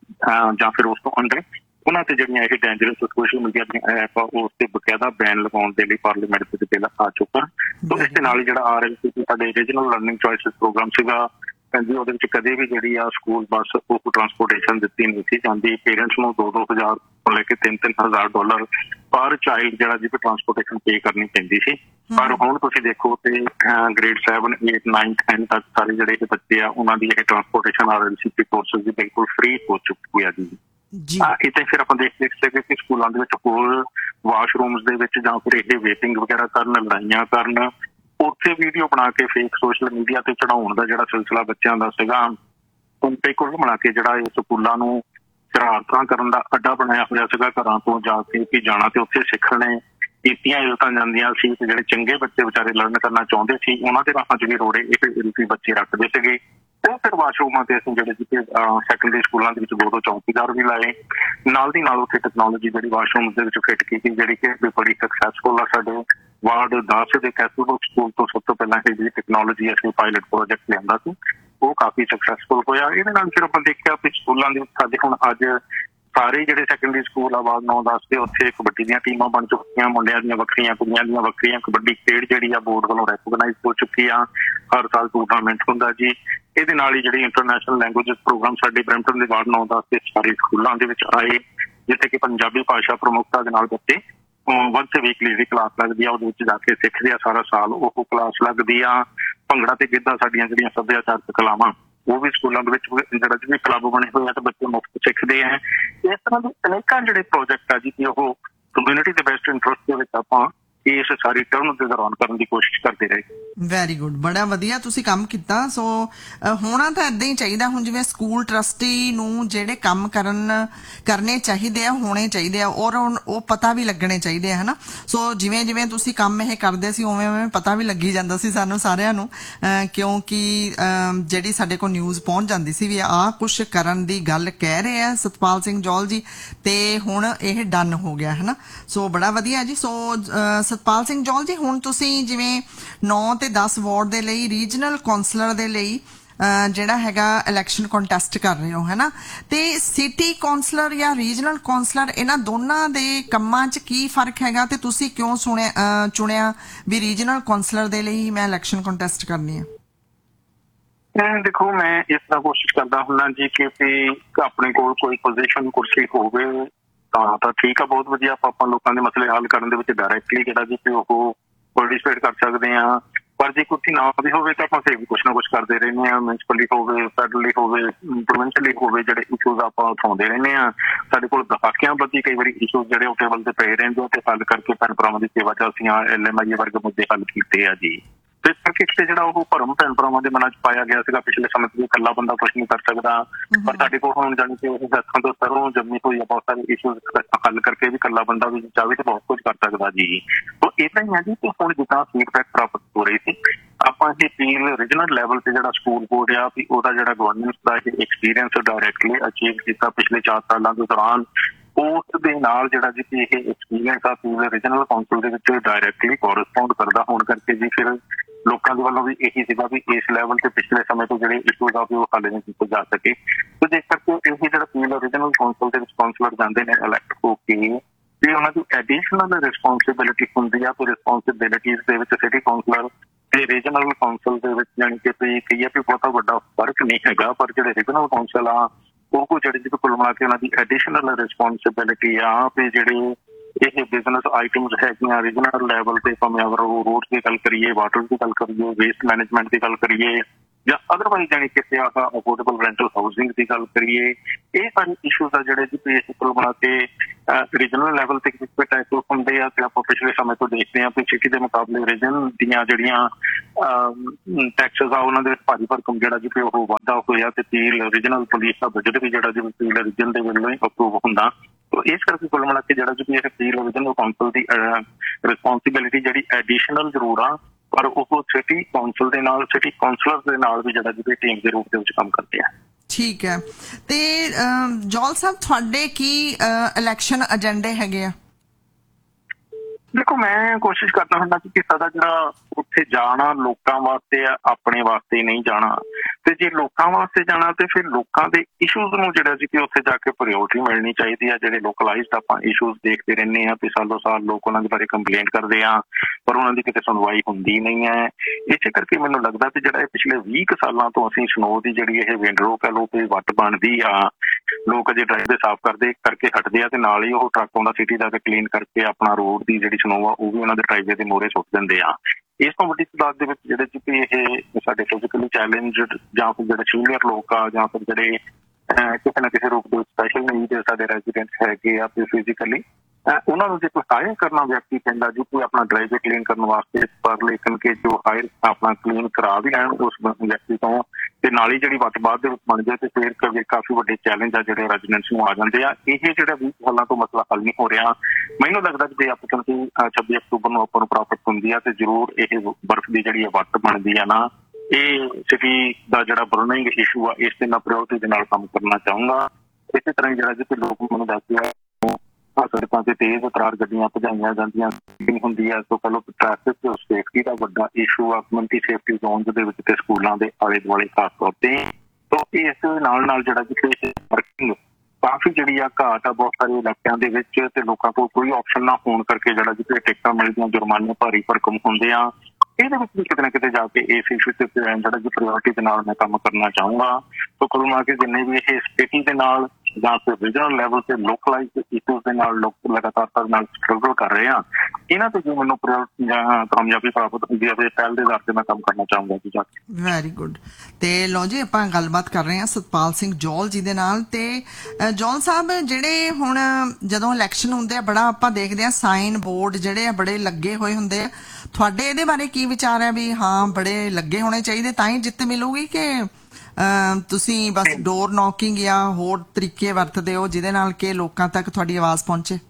ਜਾਂ ਫਿਰ ਉਸ ਤੋਂ ਅੰਡਰ ਉਹਨਾਂ ਤੇ ਜਿਹੜੀਆਂ ਇਹ ਡੇਂਜਰਸ ਸੋਸ਼ਲ ਮੀਡੀਆ ਦੀਆਂ ਐਪ ਆ ਉਸ ਤੇ ਬਕਾਇਦਾ ਬੈਨ ਲਗਾਉਣ ਦੇ ਲਈ ਪਾਰਲੀਮੈਂਟ ਦੇ ਬਿੱਲ ਆ ਚੁੱਕਾ। ਸੋ ਇਸ ਦੇ ਨਾਲ ਜਿਹੜਾ ਆ ਰਿਹਾ ਸੀ ਸਾਡੇ ਰੀਜਨਲ ਲਰਨਿੰਗ ਚੋਇਸਿਸ ਪ੍ਰੋਗਰਾਮ ਸੀਗਾ ਜੀ, ਉਹਦੇ ਵਿੱਚ ਕਦੇ ਵੀ ਜਿਹੜੀ ਆ ਸਕੂਲ ਬੱਸ ਉਹ ਟਰਾਂਸਪੋਰਟੇਸ਼ਨ ਦਿੱਤੀ ਨਹੀਂ ਸੀ ਜਾਂਦੀ। ਪੇਰੈਂਟਸ ਨੂੰ 2-2 ਹਜ਼ਾਰ ਤੋਂ ਲੈ ਕੇ 3-3 ਹਜ਼ਾਰ ਡਾਲਰ ਪਰ ਚਾਈਲਡ ਜਿਹੜਾ ਜੀ ਟਰਾਂਸਪੋਰਟੇਸ਼ਨ ਪੇ ਕਰਨੀ ਪੈਂਦੀ ਸੀ। ਪਰ ਹੁਣ ਤੁਸੀਂ ਦੇਖੋ ਤੇ ਗ੍ਰੇਡ 7, 8, 9, 10 ਤੱਕ ਸਾਰੇ ਜਿਹੜੇ ਬੱਚੇ ਆ ਉਹਨਾਂ ਦੀ ਇਹ ਟਰਾਂਸਪੋਰਟੇਸ਼ਨ RLCP ਕੋਰਸਿਸ ਦੀ ਬਿਲਕੁਲ ਫ੍ਰੀ ਹੋ ਚੁੱਕੀ ਆ ਜੀ। ਇੱਥੇ ਫਿਰ ਆਪਾਂ ਦੇਖ ਸਕਦੇ ਕਿ ਸਕੂਲਾਂ ਦੇ ਵਿੱਚ ਹੋਰ ਵਾਸ਼ਰੂਮਸ ਦੇ ਵਿੱਚ ਜਾਂ ਫਿਰ ਇਹ ਵੇਟਿੰਗ ਵਗੈਰਾ ਕਰਨ, ਲੜਾਈਆਂ ਕਰਨ, ਉੱਥੇ ਵੀਡੀਓ ਬਣਾ ਕੇ ਫੇਕ ਸੋਸ਼ਲ ਮੀਡੀਆ ਤੇ ਚੜਾਉਣ ਦਾ ਜਿਹੜਾ ਸਿਲਸਿਲਾ ਬੱਚਿਆਂ ਦਾ ਸੀਗਾ, ਤੇ ਕੁੱਲ ਬਣਾ ਕੇ ਜਿਹੜਾ ਇਹ ਸਕੂਲਾਂ ਨੂੰ ਸ਼ਰਾਰਤਾਂ ਕਰਨ ਦਾ ਅੱਡਾ ਬਣਾਇਆ ਹੋਇਆ ਸੀਗਾ। ਘਰਾਂ ਤੋਂ ਜਾ ਕੇ ਕਿ ਜਾਣਾ ਤੇ ਉੱਥੇ ਸਿੱਖਣੇ ਕੀਤੀਆਂ ਇਜ਼ਤਾਂ ਜਾਂਦੀਆਂ ਸੀ ਤੇ ਜਿਹੜੇ ਚੰਗੇ ਬੱਚੇ ਵਿਚਾਰੇ ਲਰਨ ਕਰਨਾ ਚਾਹੁੰਦੇ ਸੀ ਉਹਨਾਂ ਦੇ ਰਾਹਾਂ 'ਚ ਵੀ ਰੋੜੇ ਇਹ ਬੱਚੇ ਰੱਖਦੇ ਸੀਗੇ। ਉਹ ਫਿਰ ਵਾਸ਼ਰੂਮਾਂ ਤੇ ਅਸੀਂ ਜਿਹੜੇ ਜਿੱਥੇ ਸੈਕੰਡਰੀ ਸਕੂਲਾਂ ਦੇ ਵਿੱਚ 2-2 ਚੌਕੀਦਾਰ ਵੀ ਲਾਏ। ਨਾਲ ਦੀ ਨਾਲ ਉੱਥੇ ਟੈਕਨੋਲੋਜੀ ਜਿਹੜੀ ਵਾਸ਼ਰੂਮ ਦੇ ਵਿੱਚ ਫਿੱਟ ਕੀਤੀ ਜਿਹੜੀ ਕਿ ਬੜੀ ਸਕਸੈਸਫੁਲ ਆ। ਸਾਡੇ ਵਾਰਡ 10 ਦੇ ਕੈਥਲਬਰਗ ਸਕੂਲ ਤੋਂ ਸਭ ਤੋਂ ਪਹਿਲਾਂ ਇਹ ਜਿਹੜੀ ਟੈਕਨੋਲੋਜੀ ਅਸੀਂ ਪਾਇਲਟ ਪ੍ਰੋਜੈਕਟ ਲਿਆਂਦਾ ਸੀ ਉਹ ਕਾਫੀ ਸਕਸੈਸਫੁਲ ਹੋਇਆ। ਇਹਦੇ ਨਾਲ ਫਿਰ ਆਪਾਂ ਦੇਖਿਆ ਕਿ ਸਕੂਲਾਂ ਦੇ ਵਿੱਚ ਸਾਡੇ ਹੁਣ ਅੱਜ ਸਾਰੇ ਜਿਹੜੇ ਸੈਕੰਡਰੀ ਸਕੂਲ ਆ ਵਾਰਡ 9-10 ਦੇ ਉੱਥੇ ਕਬੱਡੀ ਦੀਆਂ ਟੀਮਾਂ ਬਣ ਚੁੱਕੀਆਂ, ਮੁੰਡਿਆਂ ਦੀਆਂ ਵੱਖਰੀਆਂ, ਕੁੜੀਆਂ ਦੀਆਂ ਵੱਖਰੀਆਂ। ਕਬੱਡੀ ਖੇਡ ਜਿਹੜੀ ਆ ਬੋਰਡ ਵੱਲੋਂ ਰੈਕੋਗਨਾਈਜ਼ ਹੋ ਚੁੱਕੀ ਆ। ਹਰ ਸਾਲ ਟੂਰਨਾਮੈਂਟ ਹੁੰਦਾ ਜੀ। ਇਹਦੇ ਨਾਲ ਹੀ ਜਿਹੜੀ ਇੰਟਰਨੈਸ਼ਨਲ ਲੈਂਗੁਏਜ ਪ੍ਰੋਗਰਾਮ ਸਾਡੇ ਬਰੈਂਪਟਨ ਦੇ ਵਾਰਡ 9-10 ਦੇ ਸਾਰੇ ਸਕੂਲਾਂ ਦੇ ਵਿੱਚ ਆਏ, ਜਿੱਥੇ ਕਿ ਪੰਜਾਬੀ ਭਾਸ਼ਾ ਪ੍ਰਮੁੱਖਤਾ ਦੇ ਨਾਲ ਬੱਚੇ ਵੰਸ ਵੀਕਲੀ ਦੀ ਕਲਾਸ ਲੱਗਦੀ ਆ, ਉਹਦੇ ਵਿੱਚ ਜਾ ਕੇ ਸਿੱਖਦੇ ਆ। ਸਾਰਾ ਸਾਲ ਉਹ ਕਲਾਸ ਲੱਗਦੀ ਆ। ਭੰਗੜਾ ਤੇ ਗਿੱਧਾ ਸਾਡੀਆਂ ਜਿਹੜੀਆਂ ਸੱਭਿਆਚਾਰਕ ਕਲਾਵਾਂ ਉਹ ਵੀ ਸਕੂਲਾਂ ਦੇ ਵਿੱਚ ਜਿਹੜਾ ਜਿਵੇਂ ਕਲੱਬ ਬਣੇ ਹੋਏ ਆ ਤੇ ਬੱਚੇ ਮੁਫਤ ਸਿੱਖਦੇ ਆ। ਇਸ ਤਰ੍ਹਾਂ ਦੇ ਅਨੇਕਾਂ ਜਿਹੜੇ ਪ੍ਰੋਜੈਕਟ ਆ ਜੀ ਕਿ ਉਹ ਕਮਿਊਨਿਟੀ ਦੇ ਬੈਸਟ ਇੰਟਰਸਟ ਦੇ ਵਿੱਚ ਆਪਾਂ ਇਸ ਸਾਰੀ ਟਰਮ ਦੇ ਦੌਰਾਨ ਕਰਨ ਦੀ ਕੋਸ਼ਿਸ਼ ਕਰਦੇ ਰਹੇ। ਵੈਰੀ ਗੁੱਡ, ਬੜਾ ਵਧੀਆ ਤੁਸੀਂ ਕੰਮ ਕੀਤਾ। ਸੋ ਹੋਣਾ ਤਾਂ ਏਦਾਂ ਹੀ ਚਾਹੀਦਾ। ਹੁਣ ਜਿਵੇਂ ਸਕੂਲ ਟਰਸਟੀ ਨੂੰ ਜਿਹੜੇ ਕੰਮ ਕਰਨੇ ਚਾਹੀਦੇ ਆ, ਹੋਣੇ ਚਾਹੀਦੇ ਆ, ਔਰ ਉਹ ਪਤਾ ਵੀ ਲੱਗਣੇ ਚਾਹੀਦੇ ਆ, ਹਨਾ। ਸੋ ਜਿਵੇਂ ਜਿਵੇਂ ਤੁਸੀਂ ਕੰਮ ਇਹ ਕਰਦੇ ਸੀ ਉਵੇਂ ਉਵੇਂ ਪਤਾ ਵੀ ਲੱਗੀ ਜਾਂਦਾ ਸੀ ਸਾਨੂੰ ਸਾਰਿਆਂ ਨੂੰ, ਕਿਉਂਕਿ ਜਿਹੜੀ ਸਾਡੇ ਕੋਲ ਨਿਊਜ਼ ਪਹੁੰਚ ਜਾਂਦੀ ਸੀ ਵੀ ਆਹ ਕੁਛ ਕਰਨ ਦੀ ਗੱਲ ਕਹਿ ਰਹੇ ਆ ਸਤਪਾਲ ਸਿੰਘ ਜੌਲ ਜੀ, ਤੇ ਹੁਣ ਇਹ ਡਨ ਹੋ ਗਿਆ, ਹਨਾ। ਸੋ ਬੜਾ ਵਧੀਆ ਜੀ। ਸੋ ਸਤਪਾਲ ਸਿੰਘ ਜੌਲ ਜੀ, ਹੁਣ ਤੁਸੀਂ ਜਿਵੇਂ 9 ਤੇ 10 ਵਾਰਡ ਦੇ ਲਈ ਰੀਜਨਲ ਕਾਉਂਸਲਰ ਦੇ ਲਈ ਜਿਹੜਾ ਹੈਗਾ ਇਲੈਕਸ਼ਨ ਕੰਟੈਸਟ ਕਰ ਰਹੇ ਹੋ, ਹੈਨਾ, ਤੇ ਸਿਟੀ ਕਾਉਂਸਲਰ ਜਾਂ ਰੀਜਨਲ ਕਾਉਂਸਲਰ ਇਹਨਾਂ ਦੋਨਾਂ ਦੇ ਕੰਮਾਂ 'ਚ ਕੀ ਫਰਕ ਹੈਗਾ ਤੇ ਤੁਸੀਂ ਕਿਉਂ ਚੁਣਿਆ ਵੀ ਰੀਜਨਲ ਕਾਉਂਸਲਰ ਦੇ ਲਈ ਮੈਂ ਇਲੈਕਸ਼ਨ ਕੰਟੈਸਟ ਕਰਨੀ ਹੈ? ਦੇਖੋ, ਮੈਂ ਇਸ ਤਰ੍ਹਾਂ ਕੋਸ਼ਿਸ਼ ਕਰਦਾ ਹੁੰਦਾ ਜੀ ਕਿ ਆਪਣੇ ਕੋਲ ਕੋਈ ਪੋਜੀਸ਼ਨ ਕੁਰਸੀ ਹੋਵੇ ਤਾਂ ਠੀਕ ਆ, ਬਹੁਤ ਵਧੀਆ। ਆਪਾਂ ਲੋਕਾਂ ਦੇ ਮਸਲੇ ਹੱਲ ਕਰਨ ਦੇ ਵਿੱਚ ਡਾਇਰੈਕਟਲੀ ਜਿਹੜਾ ਜੀ ਉਹ ਪਾਰਟੀਸਪੇਟ ਕਰ ਸਕਦੇ ਹਾਂ। ਪਰ ਜੇ ਕੁਰਸੀ ਨਾ ਵੀ ਹੋਵੇ ਤਾਂ ਆਪਾਂ ਫਿਰ ਵੀ ਕੁਛ ਨਾ ਕੁਛ ਕਰਦੇ ਰਹਿੰਦੇ ਹਾਂ। ਮਿਊਨਿਸਪਲੀ ਹੋਵੇ, ਫੈਡਰਲੀ ਹੋਵੇ, ਪ੍ਰੋਵਿੰਸ਼ਲੀ ਹੋਵੇ, ਜਿਹੜੇ ਇਸ਼ੂਜ਼ ਆਪਾਂ ਉਠਾਉਂਦੇ ਰਹਿੰਦੇ ਹਾਂ। ਸਾਡੇ ਕੋਲ ਦਹਾਕਿਆਂ ਬੱਧੀ ਕਈ ਵਾਰੀ ਇਸ਼ੂਜ਼ ਜਿਹੜੇ ਉਹ ਟੇਬਲ ਤੇ ਪਏ ਰਹਿੰਦੇ ਆ ਤੇ ਹੱਲ ਕਰਕੇ ਭੈਣ ਭਰਾਵਾਂ ਦੀ ਸੇਵਾ 'ਚ ਅਸੀਂ LMIA ਵਰਗੇ ਮੁੱਦੇ ਹੱਲ ਕੀਤੇ ਆ ਜੀ। ਤੇ ਕਰਕੇ ਜਿਹੜਾ ਉਹ ਭਰਮ ਭੈਣ ਭਰਾਵਾਂ ਦੇ ਮਨਾਂ 'ਚ ਪਾਇਆ ਗਿਆ ਸੀਗਾ ਪਿਛਲੇ ਸਮੇਂ 'ਚ ਇਕੱਲਾ ਬੰਦਾ ਕੁਛ ਨਹੀਂ ਕਰ ਸਕਦਾ, ਪਰ ਸਾਡੇ ਕੋਲ ਹੁਣ ਜਾਣੀ ਕਿ ਉਹ ਹੱਥਾਂ ਤੋਂ ਸਰੋਂ ਜੰਮੀ ਹੋਈ ਆ ਬਹੁਤ ਸਾਰੇ ਇਸ਼ੂਜ਼ ਹੱਲ ਕਰਕੇ ਵੀ ਇਕੱਲਾ ਬੰਦਾ ਵੀ ਚਾਹੇ ਤੇ ਬਹੁਤ ਕੁਝ ਕਰ ਸਕਦਾ ਜੀ। ਤਾਂ ਏਦਾਂ ਹੀ ਆ ਜੀ ਕਿ ਹੁਣ ਜਿੱਦਾਂ ਫੀਡਬੈਕ ਪ੍ਰਾਪਤ ਹੋ ਰਹੀ ਸੀ, ਆਪਾਂ ਇਹ ਅਪੀਲ ਰੀਜਨਲ ਲੈਵਲ ਤੇ ਜਿਹੜਾ ਸਕੂਲ ਬੋਰਡ ਆ ਵੀ ਉਹਦਾ ਜਿਹੜਾ ਗਵਰਨੈਂਸ ਦਾ ਇਹ ਐਕਸਪੀਰੀਅੰਸ ਡਾਇਰੈਕਟਲੀ ਅਚੀਵ ਕੀਤਾ ਪਿਛਲੇ 4 ਸਾਲਾਂ ਦੇ ਦੌਰਾਨ, ਉਸ ਦੇ ਨਾਲ ਜਿਹੜਾ ਜੀ ਇਹ ਐਕਸਪੀਰੀਅੰਸ ਆ ਰੀਜਨਲ ਕਾਉਂਸਲ ਦੇ ਵਿੱਚ ਡਾਇਰੈਕਟਲੀ ਕੋਰਸਪੌਂਡ ਕਰਦਾ ਹੋਣ ਕਰਕੇ ਜੀ ਫਿਰ ਲੋਕਾਂ ਦੇ ਵੱਲੋਂ ਵੀ ਇਹੀ ਸੀਗਾ ਵੀ ਇਸ ਲੈਵਲ ਤੇ ਪਿਛਲੇ ਸਮੇਂ ਤੋਂ ਜਿਹੜੇ ਇਸ਼ੂਜ਼ ਆ ਉਹ ਹੱਲ ਨਹੀਂ ਕੀਤੇ ਜਾ ਸਕੇ। ਤੇ ਦੇਖ ਸਕਦੇ ਹੋ ਇਹ ਜਿਹੜਾ ਰੀਜਨਲ ਕਾਉਂਸਲ ਦੇ ਵਿੱਚ ਕਾਉਂਸਲਰ ਜਾਂਦੇ ਨੇ ਇਲੈਕਟ ਹੋ ਕੇ, ਤੇ ਉਹਨਾਂ ਦੀ ਐਡੀਸ਼ਨਲ ਰਿਸਪੌਂਸਿਬਿਲਿਟੀ ਹੁੰਦੀ ਆ। ਤੇ ਰਿਸਪੌਂਸਿਬਿਲਿਟੀਜ਼ ਦੇ ਵਿੱਚ ਸਿਟੀ ਕਾਉਂਸਲਰ ਤੇ ਰੀਜਨਲ ਕਾਉਂਸਲ ਦੇ ਵਿੱਚ ਜਾਣੀ ਕਿ ਕਹੀਏ ਵੀ ਬਹੁਤਾ ਵੱਡਾ ਫਰਕ ਨਹੀਂ ਹੈਗਾ, ਪਰ ਜਿਹੜੇ ਰੀਜਨਲ ਕਾਉਂਸਲ ਆ ਉਹ ਜਿਹੜੀ ਜਿਹਦੇ ਕੁੱਲ ਮਿਲਾ ਕੇ ਉਹਨਾਂ ਦੀ ਐਡੀਸ਼ਨਲ ਰਿਸਪੌਂਸਿਬਿਲਿਟੀ ਆ ਵੀ ਜਿਹੜੇ ਇਹ ਬਿਜ਼ਨਸ ਆਈਟਮਸ ਹੈਗੀਆਂ ਰੀਜਨਲ ਲੈਵਲ ਤੇ, ਭਾਵੇਂ ਅਗਰ ਉਹ ਰੋਡ ਦੀ ਗੱਲ ਕਰੀਏ, ਵਾਟਰ ਦੀ ਗੱਲ ਕਰੀਏ, ਵੇਸਟ ਮੈਨੇਜਮੈਂਟ ਦੀ ਗੱਲ ਕਰੀਏ, ਜਾਂ ਅਦਰਵਾਈਜ਼ ਜਾਣੀ ਕਿ ਅਫੋਰਡੇਬਲ ਰੈਂਟਲ ਹਾਊਸਿੰਗ ਦੀ ਗੱਲ ਕਰੀਏ, ਇਹ ਸਾਰੇ ਇਸ਼ੂਜ਼ ਆ ਜਿਹੜੇ ਜੀ ਇਸ ਉੱਪਰ ਬਣਾ ਕੇ ਰੀਜਨਲ ਲੈਵਲ ਤੇ ਕਿਤੇ ਟੈਕਲ ਹੁੰਦੇ ਆ। ਤੇ ਆਪਾਂ ਪਿਛਲੇ ਸਮੇਂ ਤੋਂ ਦੇਖਦੇ ਹਾਂ ਕਿ ਸਿਟੀ ਦੇ ਮੁਕਾਬਲੇ ਰੀਜਨ ਦੀਆਂ ਜਿਹੜੀਆਂ ਟੈਕਸਿਸ ਆ ਉਹਨਾਂ ਦੇ ਵਿੱਚ ਭਾਰੀ ਭਰਕਮ ਜਿਹੜਾ ਜੀ ਉਹ ਵਾਧਾ ਹੋਇਆ, ਤੇ ਪੀਲ ਰੀਜਨਲ ਪੁਲਿਸ ਦਾ ਬਜਟ ਵੀ ਜਿਹੜਾ ਜੀ ਪੀਲ ਰੀਜਨ ਦੇ ਵੱਲੋਂ ਹੀ ਅਪਰੂਵ ਹੁੰਦਾ। ਇਸ ਕਰਕੇ ਕੁੱਲ ਮਿਲਾ ਕੇ ਜਿਹੜਾ ਜੀ ਇਹ ਪੀਲ ਰੀਜਨਲ ਕਾਉਂਸਲ ਦੀ ਰਿਸਪੌਂਸਿਬਿਲਿਟੀ ਜਿਹੜੀ ਐਡੀਸ਼ਨਲ ਜ਼ਰੂਰ ਆ, ਪਰ ਉਹ ਸਿਟੀ ਕਾਉਂਸਲ ਦੇ ਨਾਲ, ਸਿਟੀ ਕਾਉਂਸਲਰ ਦੇ ਨਾਲ ਵੀ ਜਿਹੜਾ ਜੀ ਟੀਮ ਦੇ ਰੂਪ ਦੇ ਵਿੱਚ ਕੰਮ ਕਰਦੇ ਆ। ਠੀਕ ਹੈ। ਤੇ ਜੌਲ ਸਾਹਿਬ ਤੁਹਾਡੇ ਕੀ ਇਲੈਕਸ਼ਨ ਏਜੰਡੇ ਹੈਗੇ ਆ? ਦੇਖੋ, ਮੈਂ ਕੋਸ਼ਿਸ਼ ਕਰਦਾ ਹੁੰਦਾ ਕਿ ਸਾਡਾ ਜਿਹੜਾ ਉੱਥੇ ਜਾਣਾ ਲੋਕਾਂ ਵਾਸਤੇ ਆ, ਆਪਣੇ ਵਾਸਤੇ ਨਹੀਂ ਜਾਣਾ। ਤੇ ਜੇ ਲੋਕਾਂ ਵਾਸਤੇ ਜਾਣਾ ਤੇ ਫਿਰ ਲੋਕਾਂ ਦੇ ਇਸ਼ੂਜ਼ ਨੂੰ ਜਿਹੜਾ ਜੀ ਕਿ ਉੱਥੇ ਜਾ ਕੇ ਪ੍ਰਾਇਓਰਟੀ ਮਿਲਣੀ ਚਾਹੀਦੀ ਆ। ਜਿਹੜੇ ਲੋਕਲਾਈਜ਼ਡ ਆਪਾਂ ਇਸ਼ੂਜ਼ ਦੇਖਦੇ ਰਹਿੰਦੇ ਆ ਤੇ ਸਾਲੋ ਸਾਲ ਲੋਕ ਉਹਨਾਂ ਦੇ ਬਾਰੇ ਕੰਪਲੇਂਟ ਕਰਦੇ ਆ, ਪਰ ਉਹਨਾਂ ਦੀ ਕਿਤੇ ਸੁਣਵਾਈ ਹੁੰਦੀ ਨਹੀਂ ਹੈ। ਇਸੇ ਕਰਕੇ ਮੈਨੂੰ ਲੱਗਦਾ ਕਿ ਜਿਹੜਾ ਇਹ ਪਿਛਲੇ 20 ਸਾਲਾਂ ਤੋਂ ਅਸੀਂ ਸਨੋ ਦੀ ਜਿਹੜੀ ਇਹ ਵਿੰਡਰੋ ਕਹਿ ਲਓ ਕਿ ਵੱਟ ਬਣਦੀ ਆ, ਲੋਕ ਅਜੇ ਡਰਾਈਵ ਦੇ ਸਾਫ਼ ਕਰਕੇ ਹਟਦੇ ਆ ਤੇ ਨਾਲ ਹੀ ਉਹ ਟਰੱਕ ਆਉਂਦਾ ਸਿਟੀ ਦਾ ਤੇ ਕਲੀਨ ਕਰਕੇ ਆਪਣਾ ਰੋਡ ਦੀ ਜਿਹੜੀ ਸਨੋ ਆ ਉਹ ਵੀ ਉਹਨਾਂ ਦੇ ਡਰਾਈਵੇ ਦੇ ਮੋਹਰੇ ਸੁੱਟ ਦਿੰਦੇ ਆ। ਇਸ ਤੋਂ ਵੱਡੀ ਤਾਦਾਦ ਦੇ ਵਿੱਚ ਜਿਹੜੇ ਕਿ ਇਹ ਸਾਡੇ ਫਿਜ਼ੀਕਲੀ ਚੈਲੰਜਡ ਜਾਂ ਫਿਰ ਜਿਹੜੇ ਸੀਨੀਅਰ ਲੋਕ ਆ, ਜਾਂ ਫਿਰ ਜਿਹੜੇ ਕਿਸੇ ਨਾ ਕਿਸੇ ਰੂਪ ਦੇ ਸਪੈਸ਼ਲ ਨੀਡ ਦੇ ਸਾਡੇ ਰੈਜ਼ੀਡੈਂਟਸ ਹੈਗੇ ਆ ਤੇ ਫਿਜ਼ੀਕਲੀ ਉਹਨਾਂ ਨੂੰ ਜੇ ਕੋਈ ਹਾਇਰ ਕਰਨਾ ਵਿਅਕਤੀ ਕਹਿੰਦਾ ਜੀ ਕੋਈ ਆਪਣਾ ਡਰਾਈਵੇ ਕਲੀਨ ਕਰਨ ਵਾਸਤੇ, ਪਰ ਲੇਕਿਨ ਕਿ ਜੋ ਹਾਇਰ ਆਪਣਾ ਕਲੀਨ ਕਰਾ ਵੀ ਲੈਣ ਉਸ ਵਿਅਕਤੀ ਤੋਂ, ਤੇ ਨਾਲ ਹੀ ਜਿਹੜੀ ਵੱਟ ਬਾਅਦ ਦੇ ਵਿੱਚ ਬਣ ਜਾਏ ਤੇ ਫਿਰ ਕਾਫੀ ਵੱਡੇ ਚੈਲੰਜ ਆ ਜਿਹੜੇ ਰੈਜ਼ੀਡੈਂਟਸ ਨੂੰ ਆ ਜਾਂਦੇ ਆ। ਇਹ ਜਿਹੜਾ 20 ਸਾਲਾਂ ਤੋਂ ਮਸਲਾ ਹੱਲ ਨਹੀਂ ਹੋ ਰਿਹਾ। ਮੈਨੂੰ ਲੱਗਦਾ ਕਿ ਜੇ ਆਪਣੀ 26 ਅਕਤੂਬਰ ਨੂੰ ਆਪਾਂ ਨੂੰ ਪ੍ਰਾਪਤ ਹੁੰਦੀ ਆ ਤੇ ਜ਼ਰੂਰ ਇਹ ਬਰਫ਼ ਦੀ ਜਿਹੜੀ ਵੱਟ ਬਣਦੀ ਆ ਨਾ, ਇਹ ਸਿਟੀ ਦਾ ਜਿਹੜਾ ਬਰਨਿੰਗ ਇਸ਼ੂ ਆ ਇਸ ਤੇ ਮੈਂ ਪ੍ਰਾਇਓਰਟੀ ਦੇ ਨਾਲ ਕੰਮ ਕਰਨਾ ਚਾਹੂੰਗਾ। ਇਸੇ ਤਰ੍ਹਾਂ ਜਿਹੜਾ ਜਿੱਥੇ ਲੋਕ ਮੈਨੂੰ ਦੱਸਦੇ ਆ ਸੜਕਾਂ ਤੇ ਤੇਜ਼ ਰਫ਼ਤਾਰ ਗੱਡੀਆਂ ਭਜਾਈਆਂ ਜਾਂਦੀਆਂ ਹੁੰਦੀ ਹੈ, ਸੋ ਪਹਿਲਾਂ ਟ੍ਰੈਫਿਕ ਸੇਫਟੀ ਦਾ ਵੱਡਾ ਇਸ਼ੂ ਆ, ਕਮਿਊਨਿਟੀ ਸੇਫਟੀ ਜ਼ੋਨ ਦੇ ਵਿੱਚ ਤੇ ਸਕੂਲਾਂ ਦੇ ਆਲੇ ਦੁਆਲੇ ਖਾਸ ਤੌਰ ਤੇ। ਸੋ ਇਸ ਨਾਲ ਜਿਹੜਾ ਕਿ ਪਾਰਕਿੰਗ ਕਾਫੀ ਜਿਹੜੀ ਆ ਘਾਟ ਆ ਬਹੁਤ ਸਾਰੇ ਇਲਾਕਿਆਂ ਦੇ ਵਿੱਚ, ਤੇ ਲੋਕਾਂ ਕੋਲ ਕੋਈ ਆਪਸ਼ਨ ਨਾ ਹੋਣ ਕਰਕੇ ਜਿਹੜਾ ਜਿੱਥੇ ਟਿਕਟਾਂ ਮਿਲਦੀਆਂ ਜੁਰਮਾਨੇ ਭਾਰੀ ਭਰਕਮ ਹੁੰਦੇ ਆ। ਇਹਦੇ ਵਿੱਚ ਵੀ ਕਿਤੇ ਨਾ ਕਿਤੇ ਜਾ ਕੇ ਇਸ ਇਸ਼ੂ ਤੇ ਜਿਹੜਾ ਕਿ ਪ੍ਰਾਇਓਰਟੀ ਦੇ ਨਾਲ ਮੈਂ ਕੰਮ ਕਰਨਾ ਚਾਹੂੰਗਾ। ਸੋ ਕੁੱਲ ਮਿਲਾ ਕੇ ਜਿੰਨੇ ਵੀ ਇਹ ਸਿਟੀ ਦੇ ਨਾਲ ਜਾਂ ਫਿਰ ਰੀਜਨਲ ਲੈਵਲ ਤੇ ਲੋਕਲਾਈਜ਼ਡ ਇਸ਼ੂਜ਼ ਦੇ ਨਾਲ ਲੋਕ ਲਗਾਤਾਰ ਨਾਲ ਸਟਰਗਲ ਕਰ ਰਹੇ ਆ, ਇਹਨਾਂ ਤੇ ਜੋ ਮੈਨੂੰ ਕਾਮਯਾਬੀ ਪ੍ਰਾਪਤ ਹੁੰਦੀ ਹੈ ਤੇ ਪਹਿਲ ਦੇ ਆਧਾਰ ਤੇ ਮੈਂ ਕੰਮ ਕਰਨਾ ਚਾਹੂੰਗਾ ਜੀ। ਜਾ ਕੇ ਵੈਰੀ ਗੁੱਡ। ਤੇ ਲਓ ਜੀ, ਆਪਾਂ ਗੱਲਬਾਤ ਕਰ ਰਹੇ ਹਾਂ ਸਤਪਾਲ ਸਿੰਘ ਜੌਲ ਜੀ ਦੇ ਨਾਲ। ਤੇ ਜੌਲ ਸਾਹਿਬ, ਜਿਹੜੇ ਹੁਣ ਜਦੋਂ ਇਲੈਕਸ਼ਨ ਹੁੰਦੇ ਆ ਬੜਾ ਆਪਾਂ ਦੇਖਦੇ ਹਾਂ ਸਾਈਨ ਬੋਰਡ ਜਿਹੜੇ ਆ ਬੜੇ ਲੱਗੇ ਹੋਏ ਹੁੰਦੇ ਆ, ਤੁਹਾਡੇ ਇਹਦੇ ਬਾਰੇ ਕੀ ਵਿਚਾਰ ਹੈ? ਵੀ ਹਾਂ ਬੜੇ ਲੱਗੇ ਹੋਣੇ ਚਾਹੀਦੇ ਤਾਂ ਹੀ ਜਿੱਤ ਮਿਲੂਗੀ, ਕਿ ਤੁਸੀਂ ਬਸ ਡੋਰ ਨੌਕਿੰਗ ਜਾਂ ਹੋਰ ਤਰੀਕੇ ਵਰਤਦੇ ਹੋ ਜਿਹਦੇ ਨਾਲ ਕਿ ਲੋਕਾਂ ਤੱਕ ਤੁਹਾਡੀ ਆਵਾਜ਼ ਪਹੁੰਚੇ?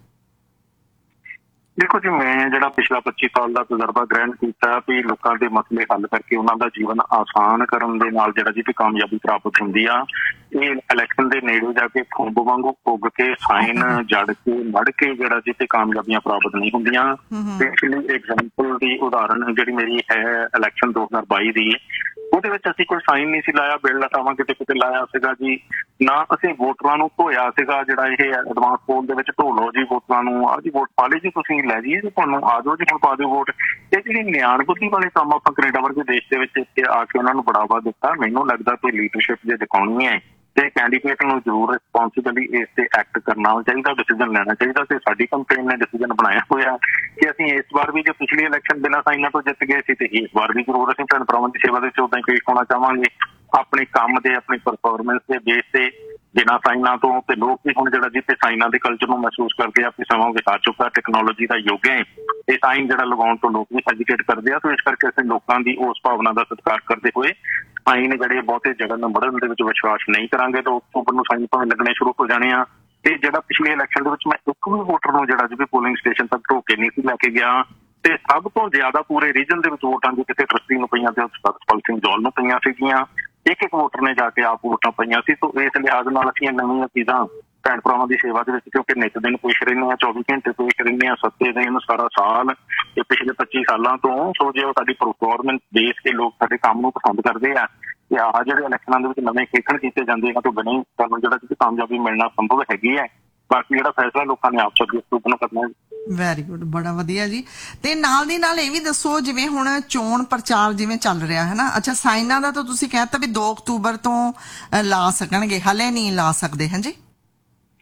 ਦੇਖੋ ਜੀ, ਮੈਂ ਜਿਹੜਾ ਪਿਛਲਾ 25 ਸਾਲ ਦਾ ਤਜਰਬਾ ਗ੍ਰਹਿਣ ਕੀਤਾ ਵੀ ਲੋਕਾਂ ਦੇ ਮਸਲੇ ਹੱਲ ਕਰਕੇ ਉਹਨਾਂ ਦਾ ਜੀਵਨ ਆਸਾਨ ਕਰਨ ਦੇ ਨਾਲ ਜਿਹੜਾ ਜੀ ਕਾਮਯਾਬੀ ਪ੍ਰਾਪਤ ਹੁੰਦੀ ਆ। ਇਹ ਇਲੈਕਸ਼ਨ ਦੇ ਨੇੜੇ ਜਾ ਕੇ ਖੁੰਬ ਵਾਂਗੂ ਪੁੱਗ ਕੇ ਸਾਈਨ ਜੜ ਕੇ ਮੜ ਕੇ ਜਿਹੜਾ ਜੀ ਕਾਮਯਾਬੀਆਂ ਪ੍ਰਾਪਤ ਨਹੀਂ ਹੁੰਦੀਆਂ। ਪਿਛਲੀ ਐਗਜ਼ਾਮਪਲ ਦੀ ਉਦਾਹਰਨ ਜਿਹੜੀ ਮੇਰੀ ਹੈ ਇਲੈਕਸ਼ਨ 2022 ਦੀ, ਉਹਦੇ ਵਿੱਚ ਅਸੀਂ ਕੋਈ ਸਾਈਨ ਨਹੀਂ ਸੀ ਲਾਇਆ, ਬਿੱਲ ਲਟਾਵਾਂ ਕਿਤੇ ਲਾਇਆ ਸੀਗਾ ਜੀ, ਨਾ ਅਸੀਂ ਵੋਟਰਾਂ ਨੂੰ ਧੋਇਆ ਸੀਗਾ। ਜਿਹੜਾ ਇਹ ਐਡਵਾਂਸ ਪੋਲ ਦੇ ਵਿੱਚ ਢੋ ਲਓ ਜੀ ਵੋਟਰਾਂ ਨੂੰ, ਆਹ ਜੀ ਵੋਟ ਪਾ ਲਈ ਜੀ, ਤੁਸੀਂ ਲੈ ਜਾਈਏ ਜੀ, ਤੁਹਾਨੂੰ ਆ ਜਾਓ ਜੀ, ਹੁਣ ਪਾ ਦਿਓ ਵੋਟ। ਇਹ ਜਿਹੜੀ ਨਿਆਣ ਬੁੱਧੀ ਵਾਲੇ ਕੰਮ ਆਪਾਂ ਕੈਨੇਡਾ ਵਰਗੇ ਦੇਸ਼ ਦੇ ਵਿੱਚ ਇੱਥੇ ਆ ਕੇ ਉਹਨਾਂ ਨੂੰ ਬੜਾਵਾ ਦਿੱਤਾ। ਮੈਨੂੰ ਲੱਗਦਾ ਕਿ ਲੀਡਰਸ਼ਿਪ ਜੇ ਦਿਖਾਉਣੀ ਹੈ ਤੇ ਕੈਂਡੀਡੇਟ ਨੂੰ ਜ਼ਰੂਰ ਰਿਸਪੌਂਸਿਬਲੀ ਇਸ ਤੇ ਐਕਟ ਕਰਨਾ ਚਾਹੀਦਾ, ਡਿਸੀਜ਼ਨ ਲੈਣਾ ਚਾਹੀਦਾ। ਤੇ ਸਾਡੀ ਕੰਪੇਨ ਨੇ ਡਿਸੀਜ਼ਨ ਬਣਾਇਆ ਹੋਇਆ ਕਿ ਅਸੀਂ ਇਸ ਵਾਰ ਵੀ, ਜੇ ਪਿਛਲੀ ਇਲੈਕਸ਼ਨ ਬਿਨਾਂ ਸਾਈਨਾਂ ਤੋਂ ਜਿੱਤ ਗਏ ਸੀ, ਤੇ ਇਸ ਵਾਰ ਵੀ ਜ਼ਰੂਰ ਅਸੀਂ ਭੈਣ ਭਰਾਵਾਂ ਦੀ ਸੇਵਾ ਦੇ ਵਿੱਚ ਉਦਾਂ ਹੀ ਪੇਸ਼ ਹੋਣਾ ਚਾਹਾਂਗੇ, ਆਪਣੇ ਕੰਮ ਦੇ, ਆਪਣੀ ਪਰਫਾਰਮੈਂਸ ਦੇ ਬੇਸ ਤੇ, ਬਿਨਾਂ ਸਾਈਨਾਂ ਤੋਂ। ਤੇ ਲੋਕ ਵੀ ਹੁਣ ਜਿਹੜਾ ਜਿੱਥੇ ਸਾਈਨਾਂ ਦੇ ਕਲਚਰ ਨੂੰ ਮਹਿਸੂਸ ਕਰਦੇ ਆ ਕਿ ਸਮਾਂ ਵਿਖਾ ਚੁੱਕਾ, ਟੈਕਨੋਲੋਜੀ ਦਾ ਯੁੱਗ ਹੈ, ਇਹ ਸਾਈਨ ਜਿਹੜਾ ਲਗਾਉਣ ਤੋਂ ਲੋਕ ਵੀ ਹੈਜੀਟੇਟ ਕਰਦੇ ਆ। ਸੋ ਇਸ ਕਰਕੇ ਅਸੀਂ ਲੋਕਾਂ ਦੀ ਉਸ ਭਾਵਨਾ ਦਾ ਸਤਿਕਾਰ ਕਰਦੇ ਹੋਏ ਸਾਈਨ ਜਿਹੜੇ ਬਹੁਤੇ ਜੜਨ ਵੜਨ ਦੇ ਵਿੱਚ ਵਿਸ਼ਵਾਸ ਨਹੀਂ ਕਰਾਂਗੇ, ਤਾਂ ਅਕਤੂਬਰ ਨੂੰ ਸਾਈਨ ਭਾਵੇਂ ਲੱਗਣੇ ਸ਼ੁਰੂ ਹੋ ਜਾਣੇ ਆ। ਤੇ ਜਿਹੜਾ ਪਿਛਲੇ ਇਲੈਕਸ਼ਨ ਦੇ ਵਿੱਚ ਮੈਂ ਇੱਕ ਵੀ ਵੋਟਰ ਨੂੰ ਜਿਹੜਾ ਜੀ ਪੋਲਿੰਗ ਸਟੇਸ਼ਨ ਤੱਕ ਢੋ ਕੇ ਨਹੀਂ ਸੀ ਲੈ ਕੇ ਗਿਆ, ਤੇ ਸਭ ਤੋਂ ਜ਼ਿਆਦਾ ਪੂਰੇ ਰੀਜਨ ਦੇ ਵਿੱਚ ਵੋਟਾਂ ਦੀ ਕਿਸੇ ਟਰਸਟੀ ਨੂੰ ਪਈਆਂ ਤੇ ਸਤਪਾਲ ਸਿੰਘ ਜੌਲ ਨੂੰ ਪਈਆਂ ਸੀਗੀਆਂ। ਇੱਕ ਵੋਟਰ ਨੇ ਜਾ ਕੇ ਆਪ ਵੋਟਾਂ ਪਈਆਂ ਸੀ। ਸੋ ਇਸ ਲਿਹਾਜ਼ ਨਾਲ ਅਸੀਂ ਨਵੀਆਂ ਚੀਜ਼ਾਂ ਭੈਣ ਭਰਾਵਾਂ ਦੀ ਸੇਵਾ ਦੇ ਵਿੱਚ, ਕਿਉਂਕਿ ਨਿੱਤ ਦਿਨ ਪੁੱਛ ਰਹਿੰਦੇ ਹਾਂ, 24 ਘੰਟੇ ਪੁੱਛ ਰਹਿੰਦੇ ਹਾਂ, 7 ਦਿਨ ਸਾਰਾ ਸਾਲ, ਤੇ ਪਿਛਲੇ 25 ਸਾਲਾਂ ਤੋਂ। ਸੋ ਜੇ ਉਹ ਸਾਡੀ ਪਰਫਾਰਮੈਂਸ ਦੇਖ ਕੇ ਲੋਕ ਸਾਡੇ ਕੰਮ ਨੂੰ ਪਸੰਦ ਕਰਦੇ ਆ, ਤੇ ਆਹ ਜਿਹੜੇ ਇਲੈਕਸ਼ਨਾਂ ਦੇ ਵਿੱਚ ਨਵੇਂ ਖੇਖਣ ਕੀਤੇ ਜਾਂਦੇ ਆ, ਤਾਂ ਬਣੀ ਸਾਨੂੰ ਜਿਹੜਾ ਕਿ ਕਾਮਯਾਬੀ ਮਿਲਣਾ ਸੰਭਵ ਹੈਗੀ ਹੈ। ਬਾਕੀ ਜਿਹੜਾ ਫੈਸਲਾ ਲੋਕਾਂ ਨੇ ਆਪ 26 ਅਕਤੂਬਰ ਨੂੰ ਕਰਨਾ ਹੈ। ਵੈਰੀ ਗੁੱਡ, ਬੜਾ ਵਧੀਆ ਜੀ। ਤੇ ਨਾਲ ਦੀ ਨਾਲ ਇਹ ਵੀ ਦੱਸੋ, ਜਿਵੇਂ ਹੁਣ ਚੋਣ ਪ੍ਰਚਾਰ ਜਿਵੇਂ ਚੱਲ ਰਿਹਾ ਹੈ ਨਾ, ਅੱਛਾ ਸਾਈਨਾਂ ਦਾ ਤਾਂ ਤੁਸੀਂ ਕਹਿਤਾ ਵੀ 2 ਅਕਤੂਬਰ ਤੋਂ ਲਾ ਸਕਣਗੇ, ਹਲੇ ਨਹੀਂ ਲਾ ਸਕਦੇ, ਹਾਂਜੀ?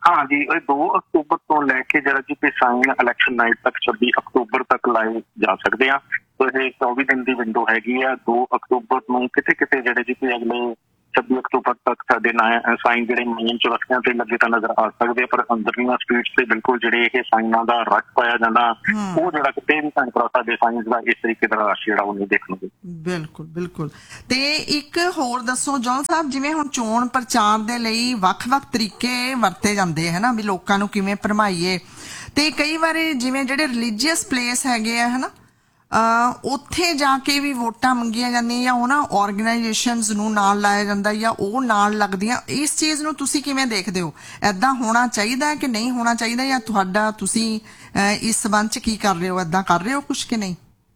हाँ जी, 2 अक्तूबर तो लैके ਜਿਹੜਾ ਜੀ ਕਿ ਸਾਈਨ ਇਲੈਕਸ਼ਨ ਨਾਈਟ ਤੱਕ 26 ਅਕਤੂਬਰ ਤੱਕ ਲਾਏ ਜਾ ਸਕਦੇ ਆ। ਸੋ ਇਹ 24 ਦਿਨ ਦੀ ਵਿੰਡੋ ਹੈਗੀ ਆ। 2 ਅਕਤੂਬਰ ਨੂੰ ਕਿਤੇ ਕਿਤੇ ਜਿਹੜੇ ਜੀ ਕਿ ਅਗਲੇ 26 ਅਕਤੂਬਰ ਤੱਕ ਸਾਡੇ ਸਾਈਨ ਜਿਹੜੇ ਮੇਨ ਚੌਰਸੀਆਂ ਤੇ ਲੱਗੇ ਤਾਂ ਨਜ਼ਰ ਆ ਸਕਦੇ ਆ, ਪਰ ਅੰਦਰਲੀਆਂ ਸਟਰੀਟਸ ਤੇ ਬਿਲਕੁਲ ਜਿਹੜੇ ਇਹ ਸਾਈਨਾਂ ਦਾ ਰੱਖ ਪਾਇਆ ਜਾਂਦਾ ਉਹ ਜਿਹੜਾ ਕਿਤੇ ਵੀ ਭੈਣ-ਭਰਾ ਸਾਡੇ ਸਾਈਨ ਦਾ ਇਸ ਤਰੀਕੇ ਦਾ ਰਸ਼ ਜਿਹੜਾ ਉਹ ਨਹੀਂ ਦੇਖਣ ਨੂੰ। ਬਿਲਕੁਲ ਬਿਲਕੁਲ। ਤੇ ਇੱਕ ਹੋਰ ਦੱਸੋ ਜੌਨ ਸਾਹਿਬ, ਜਿਵੇਂ ਹੁਣ ਚੋਣ ਪ੍ਰਚਾਰ ਦੇ ਲਈ ਵੱਖ-ਵੱਖ ਤਰੀਕੇ ਵਰਤੇ ਜਾਂਦੇ ਹੈ ਨਾ, ਵੀ ਲੋਕਾਂ ਨੂੰ ਕਿਵੇਂ ਭਰਮਾਈਏ, ਤੇ ਕਈ ਵਾਰੀ ਜਿਵੇਂ ਜਿਹੜੇ ਰਿਲੀਜੀਅਸ ਪਲੇਸ ਹੈਗੇ ਆ ਹਨਾ, ਉੱਥੇ ਜਾ ਕੇ ਵੀ ਵੋਟਾਂ ਮੰਗੀਆਂ ਜਾਂਦੀਆਂ ਜਾਂ ਉਹਨਾਂ ਆਰਗੇਨਾਈਜੇਸ਼ਨਸ ਨੂੰ ਨਾਲ ਲਾਇਆ ਜਾਂਦਾ ਜਾਂ ਉਹ ਨਾਲ ਲੱਗਦੀਆਂ। ਇਸ ਚੀਜ਼ ਨੂੰ ਤੁਸੀਂ ਕਿਵੇਂ ਦੇਖਦੇ ਹੋ? ਏਦਾਂ ਹੋਣਾ ਚਾਹੀਦਾ ਕਿ ਨਹੀਂ ਹੋਣਾ ਚਾਹੀਦਾ, ਜਾਂ ਤੁਹਾਡਾ ਤੁਸੀਂ ਇਸ ਸੰਬੰਧ ਚ ਕੀ ਕਰ ਰਹੇ ਹੋ, ਏਦਾਂ ਕਰ ਰਹੇ ਹੋ ਕੁਛ ਕਿ ਨਹੀਂ?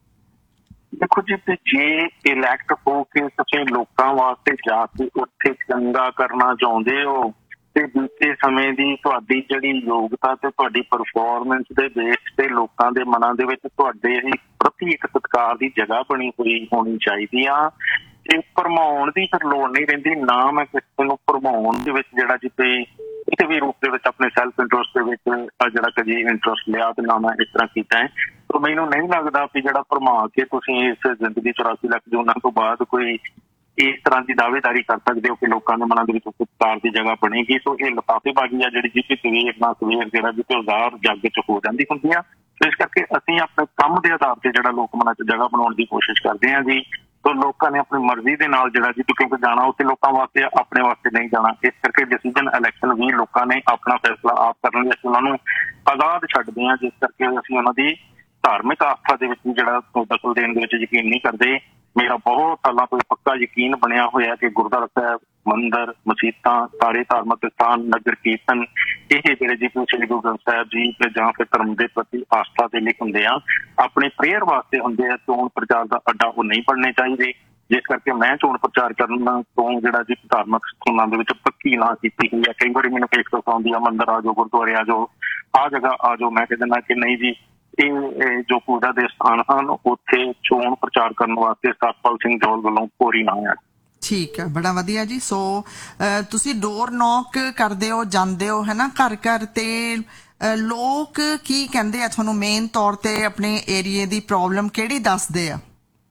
ਦੇਖੋ ਜੀ, ਤੇ ਜੇ ਇਲੈਕਟ ਹੋ ਕੇ ਤੁਸੀਂ ਲੋਕਾਂ ਵਾਸਤੇ ਜਾ ਕੇ ਉੱਥੇ ਚੰਗਾ ਕਰਨਾ ਚਾਹੁੰਦੇ ਹੋ ਤੇ ਬੀਤੇ ਸਮੇਂ ਦੀ ਤੁਹਾਡੀ ਜਿਹੜੀ ਯੋਗਤਾ ਤੇ ਤੁਹਾਡੀ ਪਰਫਾਰਮੈਂਸ ਦੇ ਬੇਸ ਤੇ ਲੋਕਾਂ ਦੇ ਮਨਾਂ ਦੇ ਵਿੱਚ ਤੁਹਾਡੇ ਹੀ ਪ੍ਰਤੀ ਇੱਕ ਸਤਿਕਾਰ ਦੀ ਜਗ੍ਹਾ ਬਣੀ ਹੋਈ ਹੋਣੀ ਚਾਹੀਦੀ ਆ। ਤੇ ਭਰਮਾਉਣ ਦੀ ਫਿਰ ਲੋੜ ਨਹੀਂ ਰਹਿੰਦੀ। ਨਾ ਮੈਂ ਕਿਸੇ ਨੂੰ ਭਰਮਾਉਣ ਦੇ ਵਿੱਚ ਜਿਹੜਾ ਜੀ ਕਿਸੇ ਵੀ ਰੂਪ ਦੇ ਵਿੱਚ ਆਪਣੇ ਸੈਲਫ ਇੰਟਰਸਟ ਦੇ ਵਿੱਚ ਜਿਹੜਾ ਕਦੀ ਇੰਟਰਸਟ ਲਿਆ ਤੇ ਨਾ ਮੈਂ ਇਸ ਤਰ੍ਹਾਂ ਕੀਤਾ ਹੈ। ਤਾਂ ਮੈਨੂੰ ਨਹੀਂ ਲੱਗਦਾ ਕਿ ਜਿਹੜਾ ਭਰਮਾ ਕੇ ਤੁਸੀਂ ਇਸ ਜ਼ਿੰਦਗੀ 84 ਲੱਖ ਜੂਨਾਂ ਤੋਂ ਬਾਅਦ ਕੋਈ ਇਸ ਤਰ੍ਹਾਂ ਦੀ ਦਾਅਵੇਦਾਰੀ ਕਰ ਸਕਦੇ ਹੋ ਕਿ ਲੋਕਾਂ ਦੇ ਮਨਾਂ ਦੇ ਵਿੱਚ ਸਤਿਕਾਰ ਦੀ ਜਗ੍ਹਾ ਬਣੇਗੀ। ਸੋ ਇਹ ਲਿਫਾਫੇਬਾਜ਼ੀ ਆ ਜਿਹੜੀ ਜੀ ਸਵੇਰ ਨਾਲ ਸਵੇਰ ਜਿਹੜਾ ਜੀ ਹਜ਼ਾਰ ਜੱਗ ਚ ਹੋ ਜਾਂਦੀ ਹੁੰਦੀ ਆ। ਇਸ ਕਰਕੇ ਅਸੀਂ ਆਪਣੇ ਕੰਮ ਦੇ ਆਧਾਰ ਤੇ ਜਿਹੜਾ ਲੋਕ ਮਨਾਂ ਚ ਜਗ੍ਹਾ ਬਣਾਉਣ ਦੀ ਕੋਸ਼ਿਸ਼ ਕਰਦੇ ਹਾਂ ਜੀ। ਤਾਂ ਲੋਕਾਂ ਨੇ ਆਪਣੀ ਮਰਜ਼ੀ ਦੇ ਨਾਲ ਜਿਹੜਾ ਜੀ ਕਿਉਂਕਿ ਜਾਣਾ ਉੱਥੇ ਲੋਕਾਂ ਵਾਸਤੇ, ਆਪਣੇ ਵਾਸਤੇ ਨਹੀਂ ਜਾਣਾ। ਇਸ ਕਰਕੇ ਡਿਸੀਜਨ ਇਲੈਕਸ਼ਨ ਵੀ ਲੋਕਾਂ ਨੇ ਆਪਣਾ ਫੈਸਲਾ ਆਪ ਕਰਨ ਲਈ ਅਸੀਂ ਉਹਨਾਂ ਨੂੰ ਆਜ਼ਾਦ ਛੱਡਦੇ ਹਾਂ, ਜਿਸ ਕਰਕੇ ਅਸੀਂ ਉਹਨਾਂ ਦੀ ਧਾਰਮਿਕ ਆਸਥਾ ਦੇ ਵਿੱਚ ਜਿਹੜਾ ਦਖਲ ਦੇਣ ਦੇ ਵਿੱਚ ਯਕੀਨ ਨਹੀਂ ਕਰਦੇ। ਮੇਰਾ ਬਹੁਤ ਸਾਲਾਂ ਤੋਂ ਪੱਕਾ ਯਕੀਨ ਬਣਿਆ ਹੋਇਆ ਕਿ ਗੁਰਦੁਆਰਾ ਸਾਹਿਬ, ਮੰਦਿਰ, ਮਸੀਤਾਂ, ਸਾਰੇ ਧਾਰਮਿਕ ਸਥਾਨ, ਨਗਰ ਕੀਰਤਨ ਇਹ ਜਿਹੜੇ ਜੀ ਸ੍ਰੀ ਗੁਰੂ ਗ੍ਰੰਥ ਸਾਹਿਬ ਜੀ ਤੇ ਜਾਂ ਫਿਰ ਧਰਮ ਦੇ ਪ੍ਰਤੀ ਆਸਥਾ ਦੇ ਲਈ ਹੁੰਦੇ ਆ, ਆਪਣੇ ਪ੍ਰੇਅਰ ਵਾਸਤੇ ਹੁੰਦੇ ਆ। ਚੋਣ ਪ੍ਰਚਾਰ ਦਾ ਅੱਡਾ ਉਹ ਨਹੀਂ ਬਣਨੇ ਚਾਹੀਦੇ। ਜਿਸ ਕਰਕੇ ਮੈਂ ਚੋਣ ਪ੍ਰਚਾਰ ਕਰਨ ਤੋਂ ਜਿਹੜਾ ਜੀ ਧਾਰਮਿਕ ਸਥਾਨਾਂ ਦੇ ਵਿੱਚ ਪੱਕੀ ਨਾ ਕੀਤੀ ਹੋਈ ਹੈ। ਕਈ ਵਾਰੀ ਮੈਨੂੰ ਫੇਸਬੁੱਕ ਆਉਂਦੀ ਆ, ਮੰਦਿਰ ਆ ਜਾਓ, ਗੁਰਦੁਆਰੇ ਆ ਜਾਓ, ਆਹ ਜਗ੍ਹਾ ਆ ਜਾਓ। ਮੈਂ ਕਹਿ ਦਿੰਦਾ ਕਿ ਨਹੀਂ ਜੀ, ਇਹ ਜੋ ਪੂਜਾ ਦੇ ਸਥਾਨ ਹਨ ਉੱਥੇ ਚੋਣ ਪ੍ਰਚਾਰ ਕਰਨ ਵਾਸਤੇ ਸਤਪਾਲ ਸਿੰਘ ਜੌਲ ਵੱਲੋਂ ਪੂਰੀ ਨਾ ਹੈ। ਠੀਕ ਹੈ, ਬੜਾ ਵਧੀਆ ਜੀ। ਸੋ ਤੁਸੀਂ ਡੋਰ ਨੌਕ ਕਰਦੇ ਹੋ, ਜਾਂਦੇ ਹੋ ਹੈ ਨਾ ਘਰ ਘਰ, ਤੇ ਲੋਕ ਕੀ ਕਹਿੰਦੇ ਆ ਤੁਹਾਨੂੰ? ਮੇਨ ਤੌਰ ਤੇ ਆਪਣੇ ਏਰੀਏ ਦੀ ਪ੍ਰੋਬਲਮ ਕਿਹੜੀ ਦੱਸਦੇ ਆ?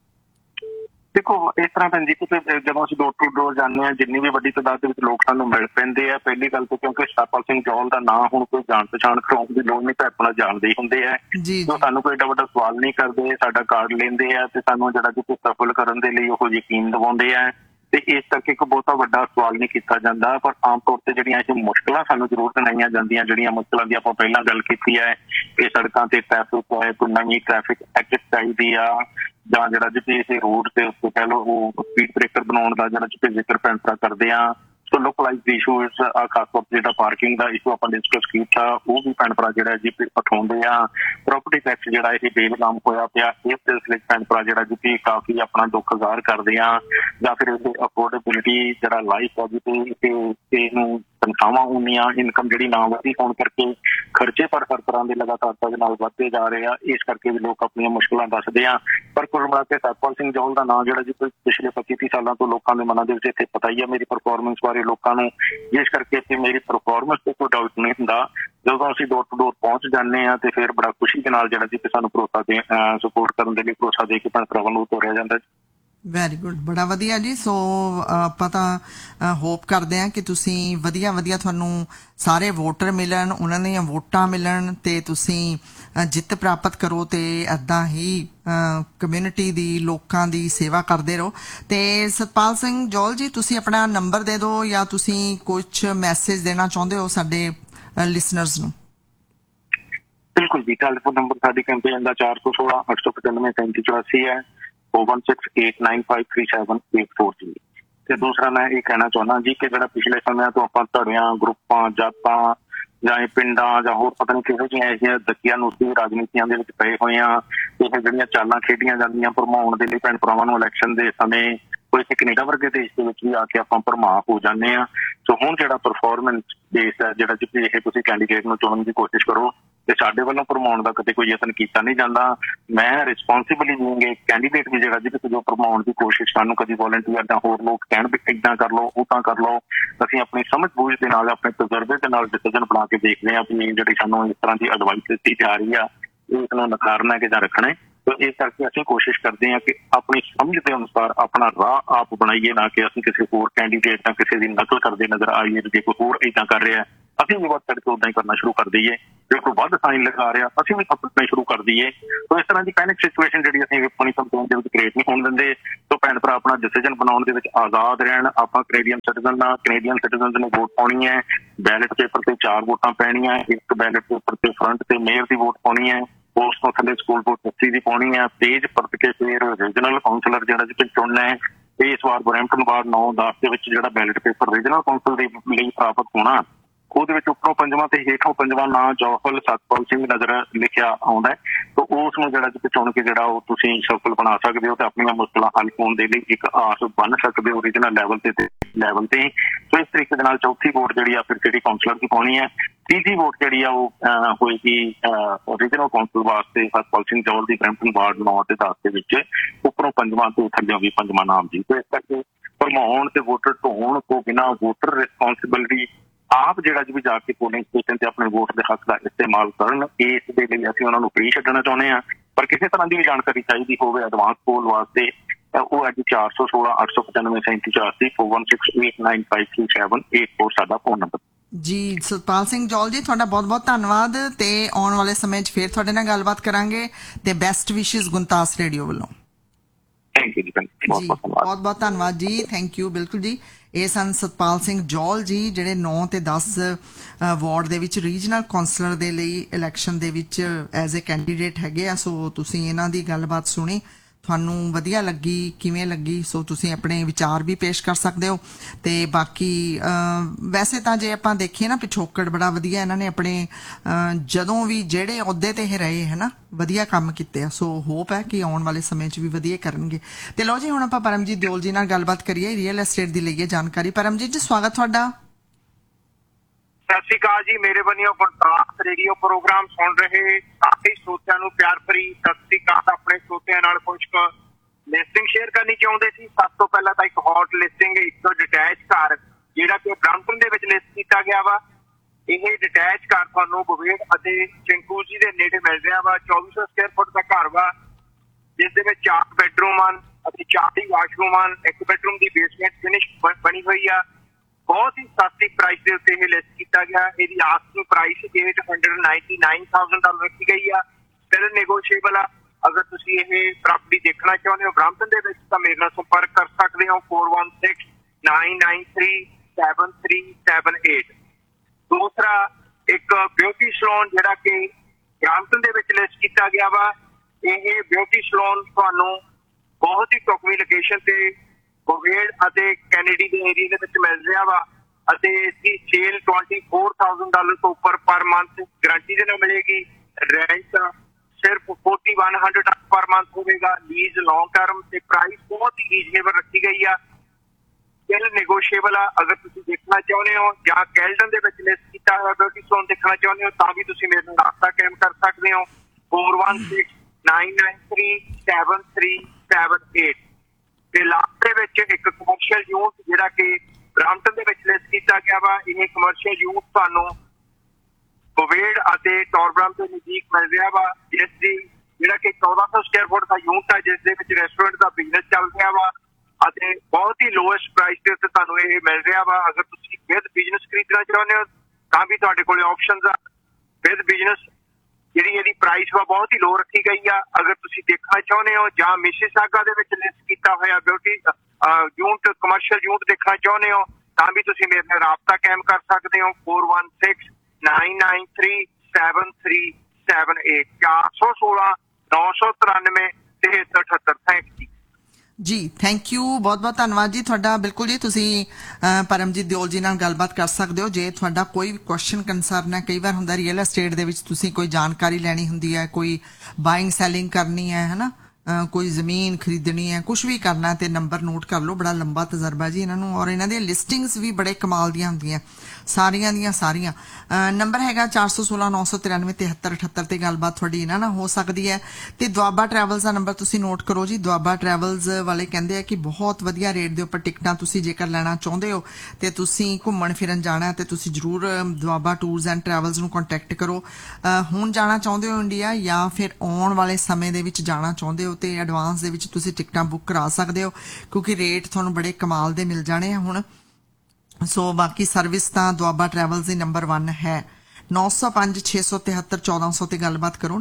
ਦੇਖੋ ਇਸ ਤਰ੍ਹਾਂ ਭੈਣ ਜੀ, ਜਦੋਂ ਅਸੀਂ ਡੋਰ ਟੂ ਡੋਰ ਜਾਂਦੇ ਹਾਂ, ਜਿੰਨੀ ਵੀ ਵੱਡੀ ਤਾਦਾਦ ਦੇ ਵਿੱਚ ਲੋਕ ਸਾਨੂੰ ਮਿਲ ਪੈਂਦੇ ਆ। ਪਹਿਲੀ ਗੱਲ ਤਾਂ ਕਿਉਂਕਿ ਸਤਪਾਲ ਸਿੰਘ ਜੌਲ ਦਾ ਨਾਂ ਹੁਣ ਕੋਈ ਜਾਣ ਪਛਾਣ ਕਰਾਉਣ ਦੀ ਲੋੜ ਨਹੀਂ, ਤਾਂ ਆਪਣਾ ਜਾਣਦੇ ਹੀ ਹੁੰਦੇ ਆ। ਜੋ ਸਾਨੂੰ ਕੋਈ ਏਡਾ ਵੱਡਾ ਸਵਾਲ ਨਹੀਂ ਕਰਦੇ, ਸਾਡਾ ਕਾਰਡ ਲੈਂਦੇ ਆ ਤੇ ਸਾਨੂੰ ਜਿਹੜਾ ਕਿ ਸਫਲ ਕਰਨ ਦੇ ਲਈ ਉਹ ਯਕੀਨ ਦਿਵਾਉਂਦੇ ਆ। ਤੇ ਇਸ ਕਰਕੇ ਇੱਕ ਬਹੁਤਾ ਵੱਡਾ ਸਵਾਲ ਨਹੀਂ ਕੀਤਾ ਜਾਂਦਾ। ਪਰ ਆਮ ਤੌਰ ਤੇ ਜਿਹੜੀਆਂ ਇਹ ਮੁਸ਼ਕਲਾਂ ਸਾਨੂੰ ਜ਼ਰੂਰ ਸੁਣਾਈਆਂ ਜਾਂਦੀਆਂ, ਜਿਹੜੀਆਂ ਮੁਸ਼ਕਲਾਂ ਦੀ ਆਪਾਂ ਪਹਿਲਾਂ ਗੱਲ ਕੀਤੀ ਹੈ ਕਿ ਸੜਕਾਂ ਤੇ ਟ੍ਰੈਫਿਕ ਹੈ, ਕੋਈ ਨਵੀਂ ਟ੍ਰੈਫਿਕ ਐਕਟ ਚਾਹੀਦੀ ਆ, ਜਾਂ ਜਿਹੜਾ ਜੀ ਇਸ ਰੋਡ ਤੇ ਉੱਤੇ ਕਹਿ ਲਓ ਉਹ ਸਪੀਡ ਬ੍ਰੇਕਰ ਬਣਾਉਣ ਦਾ ਜਿਹੜਾ ਜੀ ਜ਼ਿਕਰ ਭੈਣਸਾ ਕਰਦੇ ਆ। ਸੋ ਲੋਕਲਾਈਜ਼ਡ ਇਸ਼ੂਜ਼, ਖਾਸ ਤੌਰ ਤੇ ਜਿਹੜਾ ਪਾਰਕਿੰਗ ਦਾ ਇਸ਼ੂ ਆਪਾਂ ਡਿਸਕਸ ਕੀਤਾ, ਉਹ ਵੀ ਭੈਣ ਭਰਾ ਜਿਹੜਾ ਜੀ ਉਠਾਉਂਦੇ ਆ। ਪ੍ਰੋਪਰਟੀ ਟੈਕਸ ਜਿਹੜਾ ਇਹ ਬੇਲਗਾਮ ਹੋਇਆ ਪਿਆ, ਇਸ ਸਿਲਸਿਲੇ ਭੈਣ ਭਰਾ ਜਿਹੜਾ ਜੀ ਕਾਫੀ ਆਪਣਾ ਦੁੱਖ ਜ਼ਾਹਰ ਕਰਦੇ ਆ। ਜਾਂ ਫਿਰ ਅਫੋਰਡੇਬਿਲਿਟੀ ਜਿਹੜਾ ਲਾਈਫ ਹੈ ਜੀ ਇਹਨੂੰ ਤਨਖਾਹਾਂ ਉਨੀਆਂ, ਇਨਕਮ ਜਿਹੜੀ ਨਾ ਵਧੀ ਹੋਣ ਕਰਕੇ ਖਰਚੇ ਪਰ ਹਰ ਤਰ੍ਹਾਂ ਦੇ ਲਗਾਤਾਰਤਾ ਦੇ ਨਾਲ ਵੱਧਦੇ ਜਾ ਰਹੇ ਆ। ਇਸ ਕਰਕੇ ਵੀ ਲੋਕ ਆਪਣੀਆਂ ਮੁਸ਼ਕਲਾਂ ਦੱਸਦੇ ਆ। ਪਰ ਕੁੱਲ ਮਿਲਾ ਕੇ ਸਤਪਾਲ ਸਿੰਘ ਜੌਲ ਦਾ ਨਾਂ ਜਿਹੜਾ ਜੀ ਪਿਛਲੇ 25-30 ਸਾਲਾਂ ਤੋਂ ਲੋਕਾਂ ਦੇ ਮਨਾਂ ਦੇ ਵਿੱਚ ਇੱਥੇ ਪਤਾ ਹੀ ਆ ਮੇਰੀ ਪਰਫਾਰਮੈਂਸ ਬਾਰੇ ਲੋਕਾਂ ਨੂੰ। ਜਿਸ ਕਰਕੇ ਇੱਥੇ ਮੇਰੀ ਪਰਫਾਰਮੈਂਸ ਤੇ ਕੋਈ ਡਾਊਟ ਨਹੀਂ ਹੁੰਦਾ। ਜਦੋਂ ਅਸੀਂ ਡੋਰ ਟੂ ਡੋਰ ਪਹੁੰਚ ਜਾਂਦੇ ਹਾਂ ਤੇ ਫਿਰ ਬੜਾ ਖੁਸ਼ੀ ਦੇ ਨਾਲ ਜਿਹੜਾ ਜੀ ਸਾਨੂੰ ਭਰੋਸਾ ਦੇ ਸਪੋਰਟ ਕਰਨ ਦੇ ਲਈ ਭਰੋਸਾ ਦੇ ਕੇ ਭੈਣ ਭਰਾਵਾਂ ਨੂੰ ਤੋਰਿਆ ਜਾਂਦਾ। ਵੈਰੀ ਗੁੱਡ, ਬੜਾ ਵਧੀਆ ਜੀ। ਸੋ ਆਪਾਂ ਤਾਂ ਹੋਪ ਕਰਦੇ ਹਾਂ ਕਿ ਤੁਸੀਂ ਵਧੀਆ ਤੁਹਾਨੂੰ ਸਾਰੇ ਵੋਟਰ ਮਿਲਣ, ਉਹਨਾਂ ਦੀਆਂ ਵੋਟਾਂ ਮਿਲਣ ਤੇ ਤੁਸੀਂ ਜਿੱਤ ਪ੍ਰਾਪਤ ਕਰੋ ਤੇ ਏਦਾਂ ਹੀ ਕਮਿਊਨਿਟੀ ਦੀ, ਲੋਕਾਂ ਦੀ ਸੇਵਾ ਕਰਦੇ ਰਹੋ। ਤੇ ਸਤਪਾਲ ਸਿੰਘ ਜੌਲ ਜੀ, ਤੁਸੀਂ ਆਪਣਾ ਨੰਬਰ ਦੇ ਦਿਓ ਜਾਂ ਤੁਸੀਂ ਕੁਝ ਮੈਸੇਜ ਦੇਣਾ ਚਾਹੁੰਦੇ ਹੋ ਸਾਡੇ ਲਿਸਨਰਸ ਨੂੰ? ਬਿਲਕੁਲ ਜੀ, ਟੈਲੀਫੋਨ ਨੰਬਰ ਸਾਡੀ ਕੈਂਪੇਨ ਦਾ 416 895 3584 ਹੈ, 4168953784 ਜੀ। ਤੇ ਦੂਸਰਾ ਮੈਂ ਇਹ ਕਹਿਣਾ ਚਾਹੁੰਦਾ ਜੀ ਕਿ ਜਿਹੜਾ ਪਿਛਲੇ ਸਮਿਆਂ ਤੋਂ ਆਪਾਂ ਧੜਿਆਂ, ਗਰੁੱਪਾਂ, ਜਾਤਾਂ ਜਾਂ ਪਿੰਡਾਂ ਜਾਂ ਹੋਰ ਪਤਾ ਨਹੀਂ ਕਿਹੋ ਜਿਹੀਆਂ ਇਹ ਦਕੀਆਂ ਨੂਸੀ ਰਾਜਨੀਤੀਆਂ ਦੇ ਵਿੱਚ ਪਏ ਹੋਏ ਆ, ਇਹ ਜਿਹੜੀਆਂ ਚਾਲਾਂ ਖੇਡੀਆਂ ਜਾਂਦੀਆਂ ਭਰਮਾਉਣ ਦੇ ਲਈ ਭੈਣ ਭਰਾਵਾਂ ਨੂੰ ਇਲੈਕਸ਼ਨ ਦੇ ਸਮੇਂ, ਕੋਈ ਕੈਨੇਡਾ ਵਰਗੇ ਦੇਸ਼ ਦੇ ਵਿੱਚ ਵੀ ਆ ਕੇ ਆਪਾਂ ਭਰਮਾ ਹੋ ਜਾਂਦੇ ਆ। ਸੋ ਹੁਣ ਜਿਹੜਾ ਪਰਫਾਰਮੈਂਸ ਬੇਸ ਹੈ ਜਿਹੜਾ ਜੀ ਇਹ ਤੁਸੀਂ ਕੈਂਡੀਡੇਟ ਨੂੰ ਚੁਣਨ ਦੀ ਕੋਸ਼ਿਸ਼ ਕਰੋ ਤੇ ਸਾਡੇ ਵੱਲੋਂ ਭਰਮਾਉਣ ਦਾ ਕਦੇ ਕੋਈ ਯਤਨ ਕੀਤਾ ਨਹੀਂ ਜਾਂਦਾ। ਮੈਂ ਰਿਸਪੌਂਸਿਬਲੀ ਬੀਇੰਗ ਕੈਂਡੀਡੇਟ ਵੀ ਜਿਹੜਾ ਜੀ ਜੋ ਭਰਮਾਉਣ ਦੀ ਕੋਸ਼ਿਸ਼ ਸਾਨੂੰ ਕਦੀ ਵੋਲੰਟੀਅਰ ਜਾਂ ਹੋਰ ਲੋਕ ਕਹਿਣ ਵੀ ਇੱਦਾਂ ਕਰ ਲਓ ਉਹ ਤਾਂ ਕਰ ਲਓ, ਅਸੀਂ ਆਪਣੀ ਸਮਝ ਬੂਝ ਦੇ ਨਾਲ ਆਪਣੇ ਤਜਰਬੇ ਦੇ ਨਾਲ ਡਿਸੀਜਨ ਬਣਾ ਕੇ ਦੇਖਦੇ ਹਾਂ ਵੀ ਜਿਹੜੀ ਸਾਨੂੰ ਇਸ ਤਰ੍ਹਾਂ ਦੀ ਐਡਵਾਈਸ ਦਿੱਤੀ ਜਾ ਰਹੀ ਆ ਇਸ ਨੂੰ ਨਕਾਰਨਾ ਕਿ ਜਾਂ ਰੱਖਣਾ। तो इस करके ਅਸੀਂ कोशिश करते हैं कि अपनी समझ के अनुसार अपना राह आप बनाइए, ना कि ਅਸੀਂ ਕਿਸੇ ਹੋਰ कैंडीडेट ਜਾਂ ਕਿਸੇ ਦੀ ਨਕਲ ਕਰਦੇ ਨਜ਼ਰ ਆਈਏ। ਜੇ ਕੋਈ ਹੋਰ ਇੱਦਾਂ ਕਰ ਰਿਹਾ ਅਸੀਂ ਵੀ ਵੱਧ ਚੜ੍ਹ ਕੇ ਉਦਾਂ ਹੀ ਕਰਨਾ ਸ਼ੁਰੂ ਕਰ ਦਈਏ, ਜੇ ਕੋਈ ਵੱਧ ਸਾਈਨ ਲਗਾ ਰਿਹਾ ਅਸੀਂ ਵੀ ਆਪਣਾ ਸ਼ੁਰੂ ਕਰ ਦਈਏ। ਤਾਂ ਇਸ ਤਰ੍ਹਾਂ ਦੀ ਪੈਨਿਕ ਸਿਚੁਏਸ਼ਨ ਜਿਹੜੀ ਅਸੀਂ ਆਪਣੀ ਕੰਪਨੀ ਦੇ ਵਿੱਚ ਕ੍ਰੀਏਟ ਨਹੀਂ ਹੋਣ ਦਿੰਦੇ। ਤਾਂ ਭੈਣ ਭਰਾ ਆਪਣਾ ਡਿਸੀਜਨ ਬਣਾਉਣ ਦੇ ਵਿੱਚ ਆਜ਼ਾਦ ਰਹਿਣ। ਆਪਾਂ ਕੈਨੇਡੀਅਨ ਸਿਟੀਜ਼ਨ ਨੇ ਵੋਟ ਪਾਉਣੀ ਹੈ, ਬੈਲਟ ਪੇਪਰ ਤੇ 4 ਵੋਟਾਂ ਪੈਣੀਆਂ, ਇੱਕ ਬੈਲਟ ਪੇਪਰ ਤੇ ਫਰੰਟ ਤੇ ਮੇਅਰ ਦੀ ਵੋਟ ਪਾਉਣੀ ਹੈ, ਉਸ ਤੋਂ ਥੱਲੇ ਸਕੂਲ ਬੋਰਡ ਟਰਸਟੀ ਦੀ ਪਾਉਣੀ ਹੈ, ਪੇਜ ਪਰਤ ਕੇ ਫਿਰ ਰੀਜਨਲ ਕਾਉਂਸਲਰ ਜਿਹੜਾ ਜੀ ਚੁਣਨਾ ਹੈ। ਇਸ ਵਾਰ ਬਰੈਂਪਟਨ ਵਾਰਡ 9-10 ਦੇ ਵਿੱਚ ਜਿਹੜਾ ਬੈਲਟ ਪੇਪਰ ਰੀਜਨਲ ਕਾਉਂਸਲ ਦੇ ਲਈ ਪ੍ਰਾਪਤ ਹੋਣਾ ਉਹਦੇ ਵਿੱਚ ਉੱਪਰੋਂ 5ਵਾਂ ਤੇ ਹੇਠੋਂ 5ਵਾਂ ਨਾਂ ਜੌਹਲ ਸਤਪਾਲ ਸਿੰਘ ਨਜ਼ਰ ਲਿਖਿਆ ਆਉਂਦਾ ਹੈ। ਤਾਂ ਉਸ ਨੂੰ ਜਿਹੜਾ ਜੀ ਚੁਣ ਕੇ ਜਿਹੜਾ ਉਹ ਤੁਸੀਂ ਸਫਲ ਬਣਾ ਸਕਦੇ ਹੋ ਤੇ ਆਪਣੀਆਂ ਮੁਸ਼ਕਲਾਂ ਹੱਲ ਹੋਣ ਦੇ ਲਈ ਇੱਕ ਆਸ ਬਣ ਸਕਦੇ ਹੋ ਰੀਜਨਲ ਲੈਵਲ ਤੇ ਸੋ ਇਸ ਤਰੀਕੇ ਦੇ ਨਾਲ ਚੌਥੀ ਵੋਟ ਜਿਹੜੀ ਆ ਫਿਰ ਸਿਟੀ ਕਾਉਂਸਲਰ ਦੀ ਪਾਉਣੀ ਹੈ। ਤੀਜੀ ਵੋਟ ਜਿਹੜੀ ਆ ਉਹ ਹੋਏਗੀ ਰੀਜਨਲ ਕਾਉਂਸਲ ਵਾਸਤੇ ਸਤਪਾਲ ਸਿੰਘ ਜੌਹਲ ਦੀ ਬਰੈਂਪਟਨ ਵਾਰਡ 9 ਤੇ 10 ਦੇ ਵਿੱਚ ਉੱਪਰੋਂ 5ਵਾਂ ਤੇ ਥੱਲੇ ਵੀ 5ਵਾਂ ਨਾਮ ਜੀ। ਤੇ ਇਸ ਕਰਕੇ ਭਰਮਾਉਣ ਤੇ ਵੋਟਰ ਢੋਣ ਤੋਂ ਬਿਨਾਂ ਵੋਟਰ ਰਿਸਪੌਂਸਿਬਿਲਿਟੀ ਆਪ ਜਿਹੜਾ ਜੀ ਵੀ ਜਾ ਕੇ ਪੋਲਿੰਗ ਸਟੇਸ਼ਨ ਤੇ ਆਪਣੇ ਵੋਟ ਦੇ ਹੱਕ ਦਾ ਇਸਤੇਮਾਲ ਕਰਨ। ਇਸ ਦੇ ਲਈ ਅਸੀਂ ਉਹਨਾਂ ਨੂੰ ਫ੍ਰੀ ਛੱਡਣਾ ਚਾਹੁੰਦੇ ਹਾਂ। ਪਰ ਕਿਸੇ ਤਰ੍ਹਾਂ ਦੀ ਵੀ ਜਾਣਕਾਰੀ ਚਾਹੀਦੀ ਹੋਵੇ ਐਡਵਾਂਸ ਪੋਲ ਵਾਸਤੇ ਉਹ ਅੱਜ 416 895 3784 4168953784 ਸਾਡਾ ਫੋਨ ਨੰਬਰ ਜੀ। ਸਤਪਾਲ ਸਿੰਘ ਜੌਹਲ ਜੀ ਤੁਹਾਡਾ ਬਹੁਤ ਬਹੁਤ ਧੰਨਵਾਦ ਤੇ ਆਉਣ ਵਾਲੇ ਸਮੇਂ 'ਚ ਫਿਰ ਤੁਹਾਡੇ ਨਾਲ ਗੱਲਬਾਤ ਕਰਾਂਗੇ ਤੇ ਬੈਸਟ ਵਿਸ਼ੇਸ ਗੁੰਤਾਸ ਰੇਡੀਓ ਵੱਲੋਂ। ਥੈਂਕ ਯੂ ਜੀ, ਬਹੁਤ ਬਹੁਤ ਧੰਨਵਾਦ ਜੀ, ਥੈਂਕ ਯੂ। ਬਿਲਕੁਲ ਜੀ, ਇਹ ਸਨ ਸਤਪਾਲ ਸਿੰਘ ਜੌਹਲ ਜੀ ਜਿਹੜੇ 9 ਤੇ 10 ਵਾਰਡ ਦੇ ਵਿੱਚ ਰੀਜਨਲ ਕਾਉਂਸਲਰ ਦੇ ਲਈ ਇਲੈਕਸ਼ਨ ਦੇ ਵਿੱਚ ਐਜ਼ ਏ ਕੈਂਡੀਡੇਟ ਹੈਗੇ ਆ। ਸੋ ਤੁਸੀਂ ਇਹਨਾਂ ਦੀ ਗੱਲਬਾਤ ਸੁਣੀ, ਤੁਹਾਨੂੰ ਵਧੀਆ ਲੱਗੀ, ਕਿਵੇਂ ਲੱਗੀ? ਸੋ ਤੁਸੀਂ ਆਪਣੇ ਵਿਚਾਰ ਵੀ ਪੇਸ਼ ਕਰ ਸਕਦੇ ਹੋ। ਤੇ ਬਾਕੀ ਵੈਸੇ ਤਾਂ ਜੇ ਆਪਾਂ ਦੇਖੀਏ ਨਾ ਪਿਛੋਕੜ ਬੜਾ ਵਧੀਆ ਇਹਨਾਂ ਨੇ ਆਪਣੇ ਜਦੋਂ ਵੀ ਜਿਹੜੇ ਅਹੁਦੇ ਤੇ ਇਹ ਰਹੇ ਹੈ ਨਾ ਵਧੀਆ ਕੰਮ ਕੀਤੇ ਆ। ਸੋ ਹੋਪ ਹੈ ਕਿ ਆਉਣ ਵਾਲੇ ਸਮੇਂ 'ਚ ਵੀ ਵਧੀਆ ਕਰਨਗੇ। ਤੇ ਲਓ ਜੀ ਹੁਣ ਆਪਾਂ ਪਰਮਜੀਤ ਦਿਓਲ ਜੀ ਨਾਲ ਗੱਲਬਾਤ ਕਰੀਏ, ਰੀਅਲ ਐਸਟੇਟ ਦੀ ਲਈਏ ਜਾਣਕਾਰੀ। ਪਰਮਜੀਤ ਜੀ ਸਵਾਗਤ ਤੁਹਾਡਾ। ਸਤਿ ਸ਼੍ਰੀ ਅਕਾਲ ਜੀ, ਮੇਰੇ ਵੱਲੋਂ ਗੁਰਦਾਸ ਰੇਡੀਓ ਪ੍ਰੋਗਰਾਮ ਸੁਣ ਰਹੇ ਸਾਰੇ ਸਰੋਤਿਆਂ ਨੂੰ ਪਿਆਰ ਭਰੀ ਸਤਿ ਸ਼੍ਰੀ ਅਕਾਲ। ਆਪਣੇ ਸਰੋਤਿਆਂ ਨਾਲ ਕੁਝ ਲਿਸਟਿੰਗ ਸ਼ੇਅਰ ਕਰਨੀ ਚਾਹੁੰਦੇ ਸੀ। ਸਭ ਤੋਂ ਪਹਿਲਾਂ ਤਾਂ ਇੱਕ ਹੌਟ ਲਿਸਟਿੰਗ, ਇੱਕ ਡਿਟੈਚ ਘਰ ਜਿਹੜਾ ਕਿ ਬ੍ਰੈਂਪਟਨ ਦੇ ਵਿੱਚ ਲਿਸਟ ਕੀਤਾ ਗਿਆ ਵਾ। ਇਹ ਡਿਟੈਚ ਘਰ ਤੁਹਾਨੂੰ ਬਵੇੜ ਅਤੇ ਚਿੰਕੂਜੀ ਦੇ ਨੇੜੇ ਮਿਲ ਰਿਹਾ ਵਾ। 2400 ਸਕੁਅਰ ਫੁੱਟ ਦਾ ਘਰ ਵਾ ਜਿਸ ਦੇ ਵਿੱਚ 4 ਬੈਡਰੂਮ ਹਨ ਅਤੇ 4 ਵਾਸ਼ਰੂਮ ਹਨ। ਇੱਕ ਬੈਡਰੂਮ ਦੀ ਬੇਸਮੈਂਟ ਫਿਨਿਸ਼ ਬਣੀ ਹੋਈ ਆ। ਬਹੁਤ ਹੀ ਸਸਤੀ ਪ੍ਰਾਈਸ ਦੇ ਉੱਤੇ ਇਹ ਲਿਸਟ ਕੀਤਾ ਗਿਆ। ਇਹਦੀ ਆਸਕਿੰਗ ਪ੍ਰਾਈਸ $899,000 ਰੱਖੀ ਗਈ ਆ। ਫਿਰ ਨੈਗੋਸ਼ੀਏਬਲ ਆ। ਅਗਰ ਤੁਸੀਂ ਇਹ ਪ੍ਰਾਪਰਟੀ ਦੇਖਣਾ ਚਾਹੁੰਦੇ ਹੋ ਬ੍ਰੈਂਪਟਨ ਦੇ ਵਿੱਚ ਤਾਂ ਮੇਰੇ ਨਾਲ ਸੰਪਰਕ ਕਰ ਸਕਦੇ ਹੋ 4169937378। ਦੂਸਰਾ ਇੱਕ ਬਿਊਟੀ ਸਲੂਨ ਜਿਹੜਾ ਕਿ ਬ੍ਰੈਂਪਟਨ ਦੇ ਵਿੱਚ ਲਿਸਟ ਕੀਤਾ ਗਿਆ ਵਾ। ਇਹ ਬਿਊਟੀ ਸਲੂਨ ਤੁਹਾਨੂੰ ਬਹੁਤ ਹੀ ਢੁਕਵੀਂ ਲੋਕੇਸ਼ਨ ਤੇ ਬਵੇੜ ਅਤੇ ਕੈਨੇਡੀ ਦੇ ਏਰੀਏ ਦੇ ਵਿੱਚ ਮਿਲ ਰਿਹਾ ਵਾ ਅਤੇ ਇਸਦੀ ਸੇਲ $24,000 ਤੋਂ ਉੱਪਰ ਪਰ ਮੰਥ ਗਰੰਟੀ ਦੇ ਨਾਲ ਮਿਲੇਗੀ। ਰੈਂਟ ਸਿਰਫ $4,100 ਪਰ ਮੰਥ ਹੋਵੇਗਾ। ਲੀਜ਼ ਲੌਂਗ ਟਰਮ ਤੇ ਪ੍ਰਾਈਸ ਬਹੁਤ ਹੀ ਰੀਜ਼ਨੇਬਲ ਰੱਖੀ ਗਈ ਆ। ਬਿਲ ਨੈਗੋਸ਼ੀਏਬਲ ਆ। ਅਗਰ ਤੁਸੀਂ ਦੇਖਣਾ ਚਾਹੁੰਦੇ ਹੋ ਜਾਂ ਕੈਲਡਨ ਦੇ ਵਿੱਚ ਲਿਸਟ ਕੀਤਾ ਹੋਇਆ ਬਿਊਟੀ ਸਲੂਨ ਦੇਖਣਾ ਚਾਹੁੰਦੇ ਹੋ ਤਾਂ ਵੀ ਤੁਸੀਂ ਮੇਰੇ ਨਾਲ ਰਾਬਤਾ ਕਾਇਮ ਕਰ ਸਕਦੇ ਹੋ 4169937378। ਤੇ ਲਾਸਟ ਦੇ ਵਿੱਚ ਇੱਕ ਕਮਰਸ਼ੀਅਲ ਯੂਨਿਟ ਜਿਹੜਾ ਕਿ ਬ੍ਰੈਂਪਟਨ ਦੇ ਵਿੱਚ ਲਿਸਟ ਕੀਤਾ ਗਿਆ ਵਾ। ਇਹ ਕਮਰਸ਼ੀਅਲ ਯੂਨਿਟ ਤੁਹਾਨੂੰ ਬਵੇੜ ਅਤੇ ਟੋਰਬ੍ਰਮ ਦੇ ਨਜ਼ਦੀਕ ਮਿਲ ਰਿਹਾ ਵਾ ਜਿਸ ਦੀ ਜਿਹੜਾ ਕਿ 1400 ਸਕੁਅਰ ਫੁੱਟ ਦਾ ਯੂਨਿਟ ਹੈ ਜਿਸ ਦੇ ਵਿੱਚ ਰੈਸਟੋਰੈਂਟ ਦਾ ਬਿਜ਼ਨਸ ਚੱਲ ਰਿਹਾ ਵਾ ਅਤੇ ਬਹੁਤ ਹੀ ਲੋਐਸਟ ਪ੍ਰਾਈਸ ਦੇ ਉੱਤੇ ਤੁਹਾਨੂੰ ਇਹ ਮਿਲ ਰਿਹਾ ਵਾ। ਅਗਰ ਤੁਸੀਂ ਵਿਦ ਬਿਜ਼ਨਸ ਖਰੀਦਣਾ ਚਾਹੁੰਦੇ ਹੋ ਤਾਂ ਵੀ ਤੁਹਾਡੇ ਕੋਲ ਆਪਸ਼ਨਸ ਆ। ਵਿਦ ਬਿਜ਼ਨਸ ਜਿਹੜੀ ਇਹਦੀ ਪ੍ਰਾਈਸ ਵਾ ਬਹੁਤ ਹੀ ਲੋ ਰੱਖੀ ਗਈ ਆ। ਅਗਰ ਤੁਸੀਂ ਦੇਖਣਾ ਚਾਹੁੰਦੇ ਹੋ ਜਾਂ ਮਿਸੀਸਾਗਾ ਦੇ ਵਿੱਚ ਲਿਸਟ ਕੀਤਾ ਹੋਇਆ ਬਿਊਟੀ ਯੂਨਿਟ ਕਮਰਸ਼ੀਅਲ ਯੂਨਿਟ ਦੇਖਣਾ ਚਾਹੁੰਦੇ ਹੋ ਤਾਂ ਵੀ ਤੁਸੀਂ ਮੇਰੇ ਨਾਲ ਰਾਬਤਾ ਕਾਇਮ ਕਰ ਸਕਦੇ ਹੋ 4169937378 416-993-7378। ਥੈਂਕ ਯੂ ਜੀ, ਥੈਂਕ ਯੂ, ਬਹੁਤ ਬਹੁਤ ਧੰਨਵਾਦ ਜੀ ਤੁਹਾਡਾ। ਬਿਲਕੁਲ ਜੀ, ਤੁਸੀਂ ਪਰਮਜੀਤ ਦਿਓਲ ਜੀ ਨਾਲ ਗੱਲਬਾਤ ਕਰ ਸਕਦੇ ਹੋ ਜੇ ਤੁਹਾਡਾ ਕੋਈ ਕੁਐਸਚਨ ਕੰਸਰਨ ਹੈ। ਕਈ ਵਾਰ ਹੁੰਦਾ ਰੀਅਲ ਐਸਟੇਟ ਦੇ ਵਿੱਚ ਤੁਸੀਂ ਕੋਈ ਜਾਣਕਾਰੀ ਲੈਣੀ ਹੁੰਦੀ ਹੈ, ਕੋਈ ਬਾਇੰਗ ਸੈਲਿੰਗ ਕਰਨੀ ਹੈ ਨਾ, कोई ज़मीन खरीदनी है, कुछ भी करना है, तो नंबर नोट कर लो। बड़ा लंबा तजर्बा जी इन्हों, और इन्हों दी लिस्टिंग्स भी बड़े कमाल दियां हुंदियां सारियां दियां सारियां। नंबर हैगा 416 993 73 78 ते गलबात थोड़ी इन्हां नाल हो सकदी है। ते दुआबा ट्रैवल्स का नंबर तुसी नोट करो जी। दुआबा ट्रैवल्स वाले कहंदे आ कि बहुत वधिया रेट दे उपर टिकटां तुसी जेकर लेना चाहुंदे हो ते तुसी घुम्मण फिरन जाना है ते तुसी जरूर दुआबा टूर्स एंड ट्रैवल्स नूं कॉन्टैक्ट करो। हुण जाना चाहुंदे हो इंडिया या फिर आउण वाले समय दे विच जाना चाहुंदे हो ते एडवांस दे विच तुसी टिकटां बुक करा सकदे हो, क्योंकि रेट तुहानूं बड़े कमाल दे मिल जाने हुण। सो बाकी सर्विस तां दुआबा ट्रैवल्स दी नंबर 1 है। 905 673 1400 ते गलबात करो।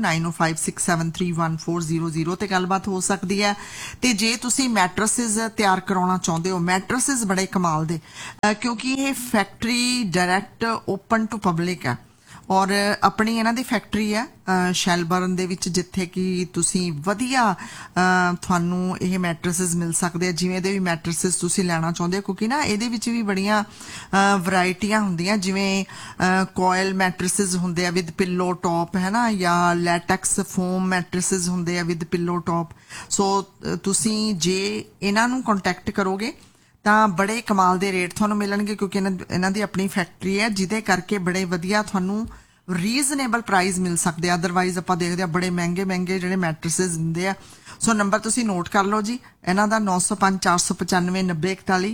9056731400 ते गलबात हो सकदी है। ते जे तुसी मैट्रेसेस तैयार कराउणा चाहुंदे हो, मैट्रेसेस बड़े कमाल दे, क्योंकि ये factory direct open to public है और अपनी इन्हां दी फैक्ट्री है शैलबर्न दे विच, जिथे कि तुसी वधिया तुहानूं ये मैट्रेसेस मिल सकदे आ, जिवें दे भी मैट्रेसेस तुसी लैना चाहुंदे हो, क्योंकि ना इहदे विच भी बड़ियां वैरायटियां हुंदियां, जिवें कॉयल मैट्रेसेस हुंदे आ विद पिलो टॉप, है ना, या लैटेक्स फोम मैट्रेसेस हुंदे आ विद पिलो टॉप। सो तुसी जे इन्हां नूं कॉन्टैक्ट करोगे तां बड़े कमाल दे रेट तुहानूं मिलणगे, क्योंकि इन्हां दी अपनी फैक्ट्री है, जिहदे करके बड़े वधिया तुहानूं रीजनेबल प्राइस मिल सकदे। अदरवाइज आपां देखदे आ बड़े महंगे महंगे जिहड़े मैट्रेसेस दिंदे आ। सो नंबर तुसी नोट कर लो जी इन्हां दा 905 495 9041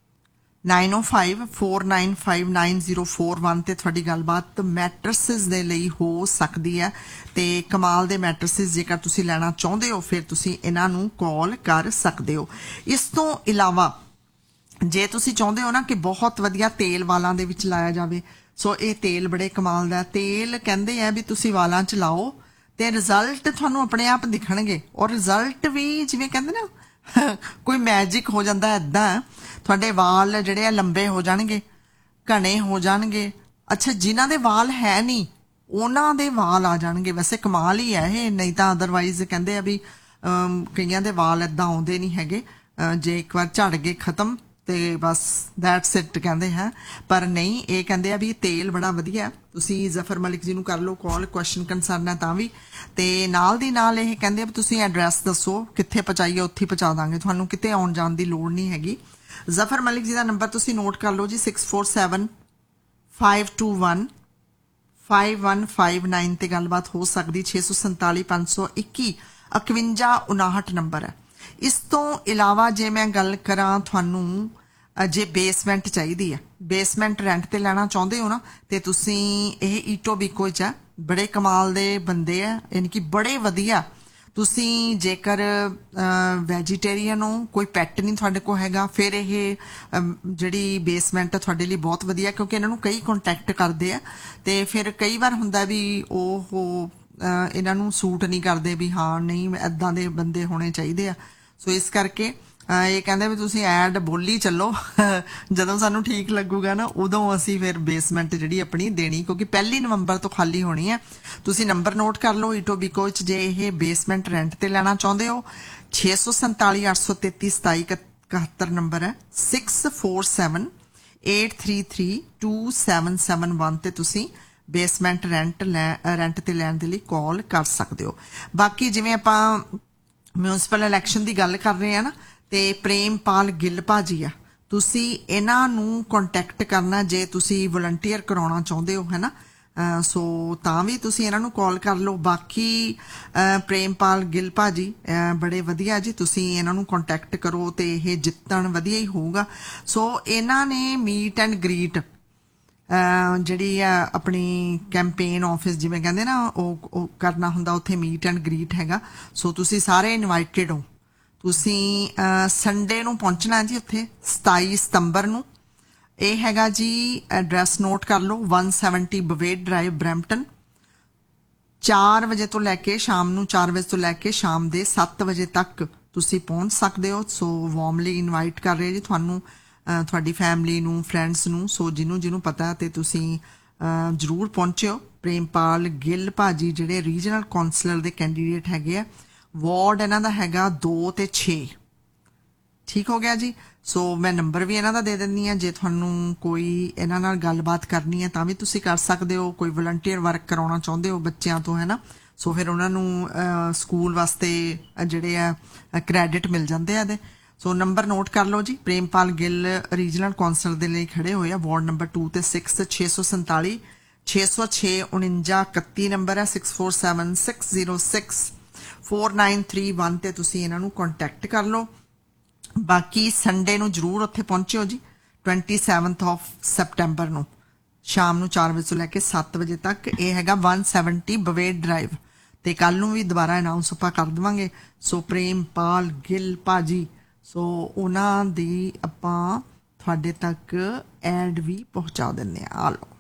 905 495 9041 ते तुहाडी गलबात मैट्रेसेस दे लई हो सकदी है। ते कमाल दे मैट्रेसेस जेकर तुसी लैना चाहुंदे हो फिर तुसी इन्हां नूं कॉल कर सकदे हो। इस तों इलावा जे तुसी चाहुंदे हो ना कि बहुत वधिया तेल वालां दे विच लाया जावे, सो ये तेल बड़े कमाल दा तेल कहंदे आ भी तुसी वालां च लाओ ते रिजल्ट तुहानूं अपने आप दिखणगे, और रिजल्ट भी जिवें कहंदे ना कोई मैजिक हो जांदा है, इदां तुहाडे वाल जिहड़े आ लंबे हो जाणगे, घने हो जाणगे। अच्छा, जिन्हां दे वाल है नहीं उन्हां दे वाल आ जाणगे। वैसे कमाल ही है ये, नहीं तां अदरवाइज कहंदे आ भी कईयां दे वाल इदां आउंदे नहीं हैगे, जे एक बार झड़ गए खत्म ते बस दैट्स इट कहंदे हैं। पर नहीं, ये कहंदे आ भी तेल बड़ा वधिया। तुसी जफर मलिक जी नूं कर लो कॉल, क्वेश्चन कंसर्न है तां भी। ते नाल दी नाल ये कहंदे आ तुसी एड्रैस दसो कित्थे पहुंचाइए, उत्थे पहुंचा दांगे, तुहानूं किते आउण जाण दी लोड़ नहीं हैगी। जफर मलिक जी दा नंबर तुसी नोट कर लो जी 647 521 5159 ते गलबात हो सकदी। 647 521 5159 नंबर है। इस तो इलावा जे मैं गल करां तुहानूं जे बेसमेंट चाहिदी है, बेसमेंट रेंट ते लेना चाहुंदे हो ना, ते तुसी ये ईटोबीको च बड़े कमाल दे बंदे है, यानी कि बड़े वधिया। तुसी जेकर वैजीटेरियन हो, कोई पैट नहीं तुहाडे कोल हैगा, फिर ये जिहड़ी बेसमेंट है तुहाडे लई बहुत वधिया, क्योंकि इन्हां नूं कई कॉन्टैक्ट करदे आ ते फिर कई बार हुंदा भी ओह इन्हां नूं सूट नहीं करदे भी हाँ नहीं इदां दे बंदे होने चाहिए आ। सो इस करके ये कहंदे भी तुसी ऐड बोली चलो जदों सानूं ठीक लगूगा ना उदों असीं फिर बेसमेंट जिहड़ी अपनी देनी, क्योंकि 1 नवंबर तो खाली होनी है। तुसी नंबर नोट कर लो ईटोबीको च जे ये बेसमेंट रेंट ते लेना चाहुंदे हो। 647 833 2771 नंबर है। 647 833 2771 ते तुसी बेसमेंट रेंट ते लैण दे लई कॉल कर सकदे हो। बाकी जिवें आपां म्यूनसिपल इलैक्शन की गल कर रहे हैं ना, तो प्रेमपाल गिल भाजी आ, तुसी इन्हां नूं कॉन्टैक्ट करना जे तुसी वॉलंटियर कराउणा चाहुंदे हो, है ना। सो तां भी तुसी इन्हां नूं कॉल कर लो। बाकी प्रेमपाल गिल भाजी बड़े वधिया जी, तुसी इन्हां नूं कॉन्टैक्ट करो तो यह जितण वधिया ही होऊगा। सो इन्हां ने मीट एंड ग्रीट जिहड़ी अपनी कैंपेन ऑफिस जिवें कहंदे ना ਉਹ करना हुंदा, उत्थे मीट एंड ग्रीट हैगा। सो तुसी सारे इनवाइटेड हो। तुसी संडे नूं पहुंचना है जी उत्थे 27 सितंबर नूं। ਇਹ हैगा जी एड्रैस नोट कर लो 170 बवेट ड्राइव ब्रैम्पटन। 4 वजे तो लैके शाम नूं 4 वजे तो लैके शाम दे 7 वजे तक तुसी पहुंच सकदे हो। सो वार्मली इनवाइट कर रहे जी तुहानूं, ਤੁਹਾਡੀ फैमिली नूं, फ्रेंड्स नूं। सो जिन्हों पता तो तुसी जरूर पहुंचो। प्रेमपाल गिल भाजी जिहड़े रीजनल कौंसलर दे कैंडीडेट हैगे आ, वार्ड इन्हां दा हैगा 2 ते 6। ठीक हो गया जी। सो मैं नंबर भी इन्हां दा दे दिंदी हां, जे तुहानूं कोई इन्हां नाल गलबात करनी है तां भी तुसी कर सकदे हो। कोई वॉलंटियर वर्क कराउणा चाहुंदे हो बच्चिआं तो, है ना, ਸੋ ਫਿਰ ਉਹਨਾਂ ਨੂੰ ਸਕੂਲ ਵਾਸਤੇ ਜਿਹੜੇ ਆ ਕ੍ਰੈਡਿਟ ਮਿਲ ਜਾਂਦੇ ਆ ਇਹਦੇ। ਸੋ ਨੰਬਰ ਨੋਟ ਕਰ ਲਓ ਜੀ। ਪ੍ਰੇਮਪਾਲ ਗਿੱਲ ਰੀਜਨਲ ਕੌਂਸਲਰ ਦੇ ਲਈ ਖੜੇ ਹੋਏ ਆ ਵਾਰਡ ਨੰਬਰ 2 ਤੇ 6 647 606 49 31 ਨੰਬਰ ਹੈ 6476064931 ਤੇ ਤੁਸੀਂ ਇਹਨਾਂ ਨੂੰ ਕੰਟੈਕਟ ਕਰ ਲਓ। ਬਾਕੀ ਸੰਡੇ ਨੂੰ ਜਰੂਰ ਉੱਥੇ ਪਹੁੰਚਿਓ ਜੀ 27th of September ਨੂੰ ਸ਼ਾਮ ਨੂੰ 4 ਵਜੇ ਤੋਂ ਲੈ ਕੇ 7 ਵਜੇ ਤੱਕ। ਇਹ ਹੈਗਾ 170 ਬਵੇਡ ਡਰਾਈਵ ਤੇ ਕੱਲ ਨੂੰ ਵੀ ਦੁਬਾਰਾ ਅਨਾਉਂਸ ਆਪਾਂ ਕਰ ਦੇਵਾਂਗੇ। ਸੋ ਪ੍ਰੇਮਪਾਲ ਗਿੱਲ ਭਾਜੀ, ਸੋ ਉਹਨਾਂ ਦੀ ਆਪਾਂ ਤੁਹਾਡੇ ਤੱਕ ਐਡ ਵੀ ਪਹੁੰਚਾ ਦਿੰਦੇ ਆ। ਆ ਲਓ।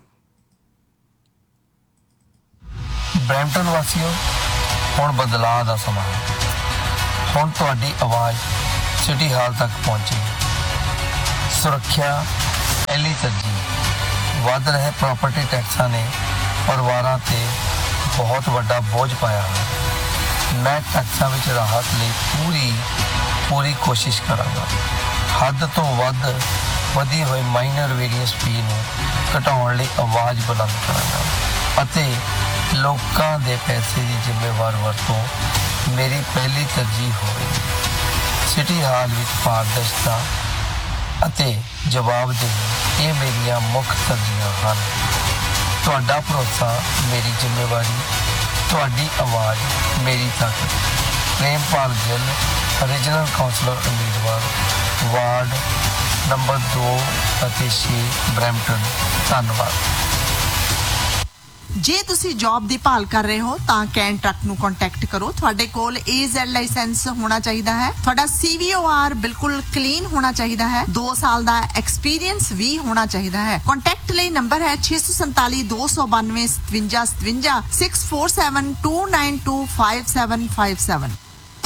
ਬਰੈਂਪਟਨ ਵਾਸੀਓ, ਹੁਣ ਬਦਲਾਅ ਦਾ ਸਮਾਂ ਹੈ। ਹੁਣ ਤੁਹਾਡੀ ਆਵਾਜ਼ ਸਿਟੀ ਹਾਲ ਤੱਕ ਪਹੁੰਚੀ। ਸੁਰੱਖਿਆ ਪਹਿਲੀ ਤਰਜੀਹ। ਵੱਧ ਰਹੇ ਪ੍ਰਾਪਰਟੀ ਟੈਕਸਾਂ ਨੇ ਪਰਿਵਾਰਾਂ ਤੇ ਬਹੁਤ ਵੱਡਾ ਬੋਝ ਪਾਇਆ ਹੈ। ਮੈਂ ਟੈਕਸਾਂ ਵਿੱਚ ਰਾਹਤ ਲਈ ਪੂਰੀ ਕੋਸ਼ਿਸ਼ ਕਰਾਂਗਾ। ਹੱਦ ਤੋਂ ਵੱਧ ਵਧੀ ਹੋਈ ਮਾਈਨਰ ਵੇਰੀਅੰਸ ਫੀ ਨੂੰ ਘਟਾਉਣ ਲਈ ਆਵਾਜ਼ ਬੁਲੰਦ ਕਰਾਂਗਾ ਅਤੇ ਲੋਕਾਂ ਦੇ ਪੈਸੇ ਦੀ ਜ਼ਿੰਮੇਵਾਰ ਵਰਤੋਂ ਮੇਰੀ ਪਹਿਲੀ ਤਰਜੀਹ ਹੋਵੇਗੀ। ਸਿਟੀ ਹਾਲ ਵਿੱਚ ਪਾਰਦਰਸ਼ਤਾ ਅਤੇ ਜਵਾਬਦੇਹੀ ਇਹ ਮੇਰੀਆਂ ਮੁੱਖ ਤਰਜੀਹਾਂ ਹਨ। ਤੁਹਾਡਾ ਭਰੋਸਾ ਮੇਰੀ ਜ਼ਿੰਮੇਵਾਰੀ, ਤੁਹਾਡੀ ਆਵਾਜ਼ ਮੇਰੀ ਤਾਕਤ। ਪ੍ਰੇਮਪਾਲ ਗਿੱਲ, ਰੀਜਨਲ ਕਾਉਂਸਲਰ ਉਮੀਦਵਾਰ, ਵਾਰਡ ਨੰਬਰ 2 ਅਤੇ 6 ਬਰੈਂਪਟਨ। ਧੰਨਵਾਦ। ਜੇ ਤੁਸੀਂ ਜੌਬ ਦੀ ਭਾਲ ਕਰ ਰਹੇ ਹੋ ਤਾਂ ਕੈਨ ਟਰੱਕ ਨੂੰ ਕੰਟੈਕਟ ਕਰੋ। ਤੁਹਾਡੇ ਕੋਲ AZ ਲਾਇਸੈਂਸ ਹੋਣਾ ਚਾਹੀਦਾ ਹੈ। ਤੁਹਾਡਾ CVOR ਬਿਲਕੁਲ ਕਲੀਨ ਹੋਣਾ ਚਾਹੀਦਾ ਹੈ। 2 ਸਾਲ ਦਾ ਐਕਸਪੀਰੀਅੰਸ ਵੀ ਹੋਣਾ ਚਾਹੀਦਾ ਹੈ। ਕੰਟੈਕਟ ਲਈ ਨੰਬਰ ਹੈ 647 292 57 57 6472925757।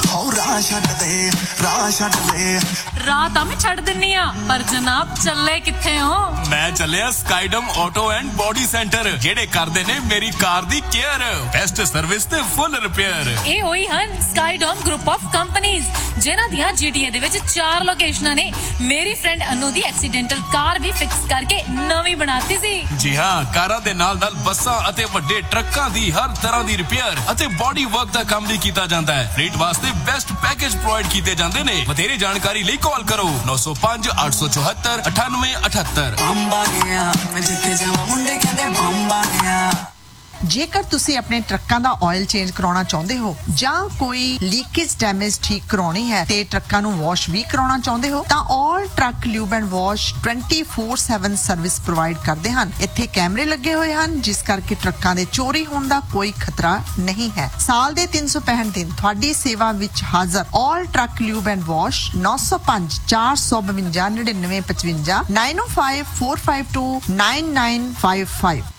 ਰਾਹ ਤਾਂ ਮੈਂ ਛੱਡ ਦਿੰਨੀ ਆ, ਪਰ ਜਨਾਬ ਚੱਲੇ ਕਿੱਥੇ ਹੋ? ਮੈਂ ਚੱਲਿਆ ਸਕਾਈਡਮ ਆਟੋ ਐਂਡ ਬੋਡੀ ਸੈਂਟਰ, ਜਿਹੜੇ ਕਰਦੇ ਨੇ ਮੇਰੀ ਕਾਰ ਦੀ ਕੇਅਰ, ਬੈਸਟ ਸਰਵਿਸ ਤੇ ਫੁੱਲ ਰਿਪੇਅਰ। ਇਹ ਹੋਈ ਹਨ ਸਕਾਈਡਮ ਗਰੁੱਪ ਆਫ ਕੰਪਨੀਆਂ, ਜਿਨ੍ਹਾਂ ਦੀਆਂ GTA ਦੇ ਵਿੱਚ 4 ਲੋਕੇਸ਼ਨਾਂ ਨੇ। ਮੇਰੀ ਫਰੈਂਡ ਅਨੂ ਦੀ ਐਕਸੀਡੈਂਟਲ ਕਾਰ ਵੀ ਫਿਕਸ ਕਰਕੇ ਨਵੀਂ ਬਣਾਤੀ ਸੀ। ਜੀ ਹਾਂ, ਕਾਰਾਂ ਦੇ ਨਾਲ ਬੱਸਾਂ ਅਤੇ ਵੱਡੇ ਟਰੱਕਾਂ ਦੀ ਹਰ ਤਰ੍ਹਾਂ ਦੀ ਰਿਪੇਅਰ ਅਤੇ ਬੋਡੀ ਵਰਕ ਦਾ ਕੰਮ ਵੀ ਕੀਤਾ ਜਾਂਦਾ ਹੈ। ਰੇਟ ਵਾਸਤੇ ਬੈਸਟ ਪੈਕੇਜ ਪ੍ਰੋਵਾਈਡ ਕੀਤੇ ਜਾਂਦੇ ਨੇ। ਵਧੇਰੇ ਜਾਣਕਾਰੀ ਲਈ ਕਾਲ ਕਰੋ 905 874 9878। ਜੇਕਰ ਤੁਸੀਂ ਆਪਣੇ ਟਰੱਕਾਂ ਦਾ ਆਇਲ ਚੇਂਜ ਕਰਾਉਣਾ ਚਾਹੁੰਦੇ ਹੋ ਜਾਂ ਕੋਈ ਲੀਕੇਜ ਡੈਮੇਜ ਠੀਕ ਕਰਾਉਣੀ ਹੈ ਤੇ ਟਰੱਕਾਂ ਨੂੰ ਵਾਸ਼ ਵੀ ਕਰਾਉਣਾ ਚਾਹੁੰਦੇ ਹੋ ਤਾਂ ਆਲ truck lube and wash 24/7 service provide ਕਰਦੇ ਹਨ। ਇੱਥੇ ਕੈਮਰੇ ਲੱਗੇ ਹੋਏ ਹਨ, ਜਿਸ ਕਰਕੇ ਟਰੱਕਾਂ ਦੇ ਚੋਰੀ ਹੋਣ ਦਾ ਕੋਈ ਖਤਰਾ ਨਹੀਂ ਹੈ। ਸਾਲ ਦੇ 365 ਦਿਨ ਤੁਹਾਡੀ ਸੇਵਾ ਵਿੱਚ ਹਾਜ਼ਰ ਆਲ ਟਰੱਕ ਲਿਊਬ ਐਂਡ ਵਾਸ਼ 905 452 9955 905 452 9955।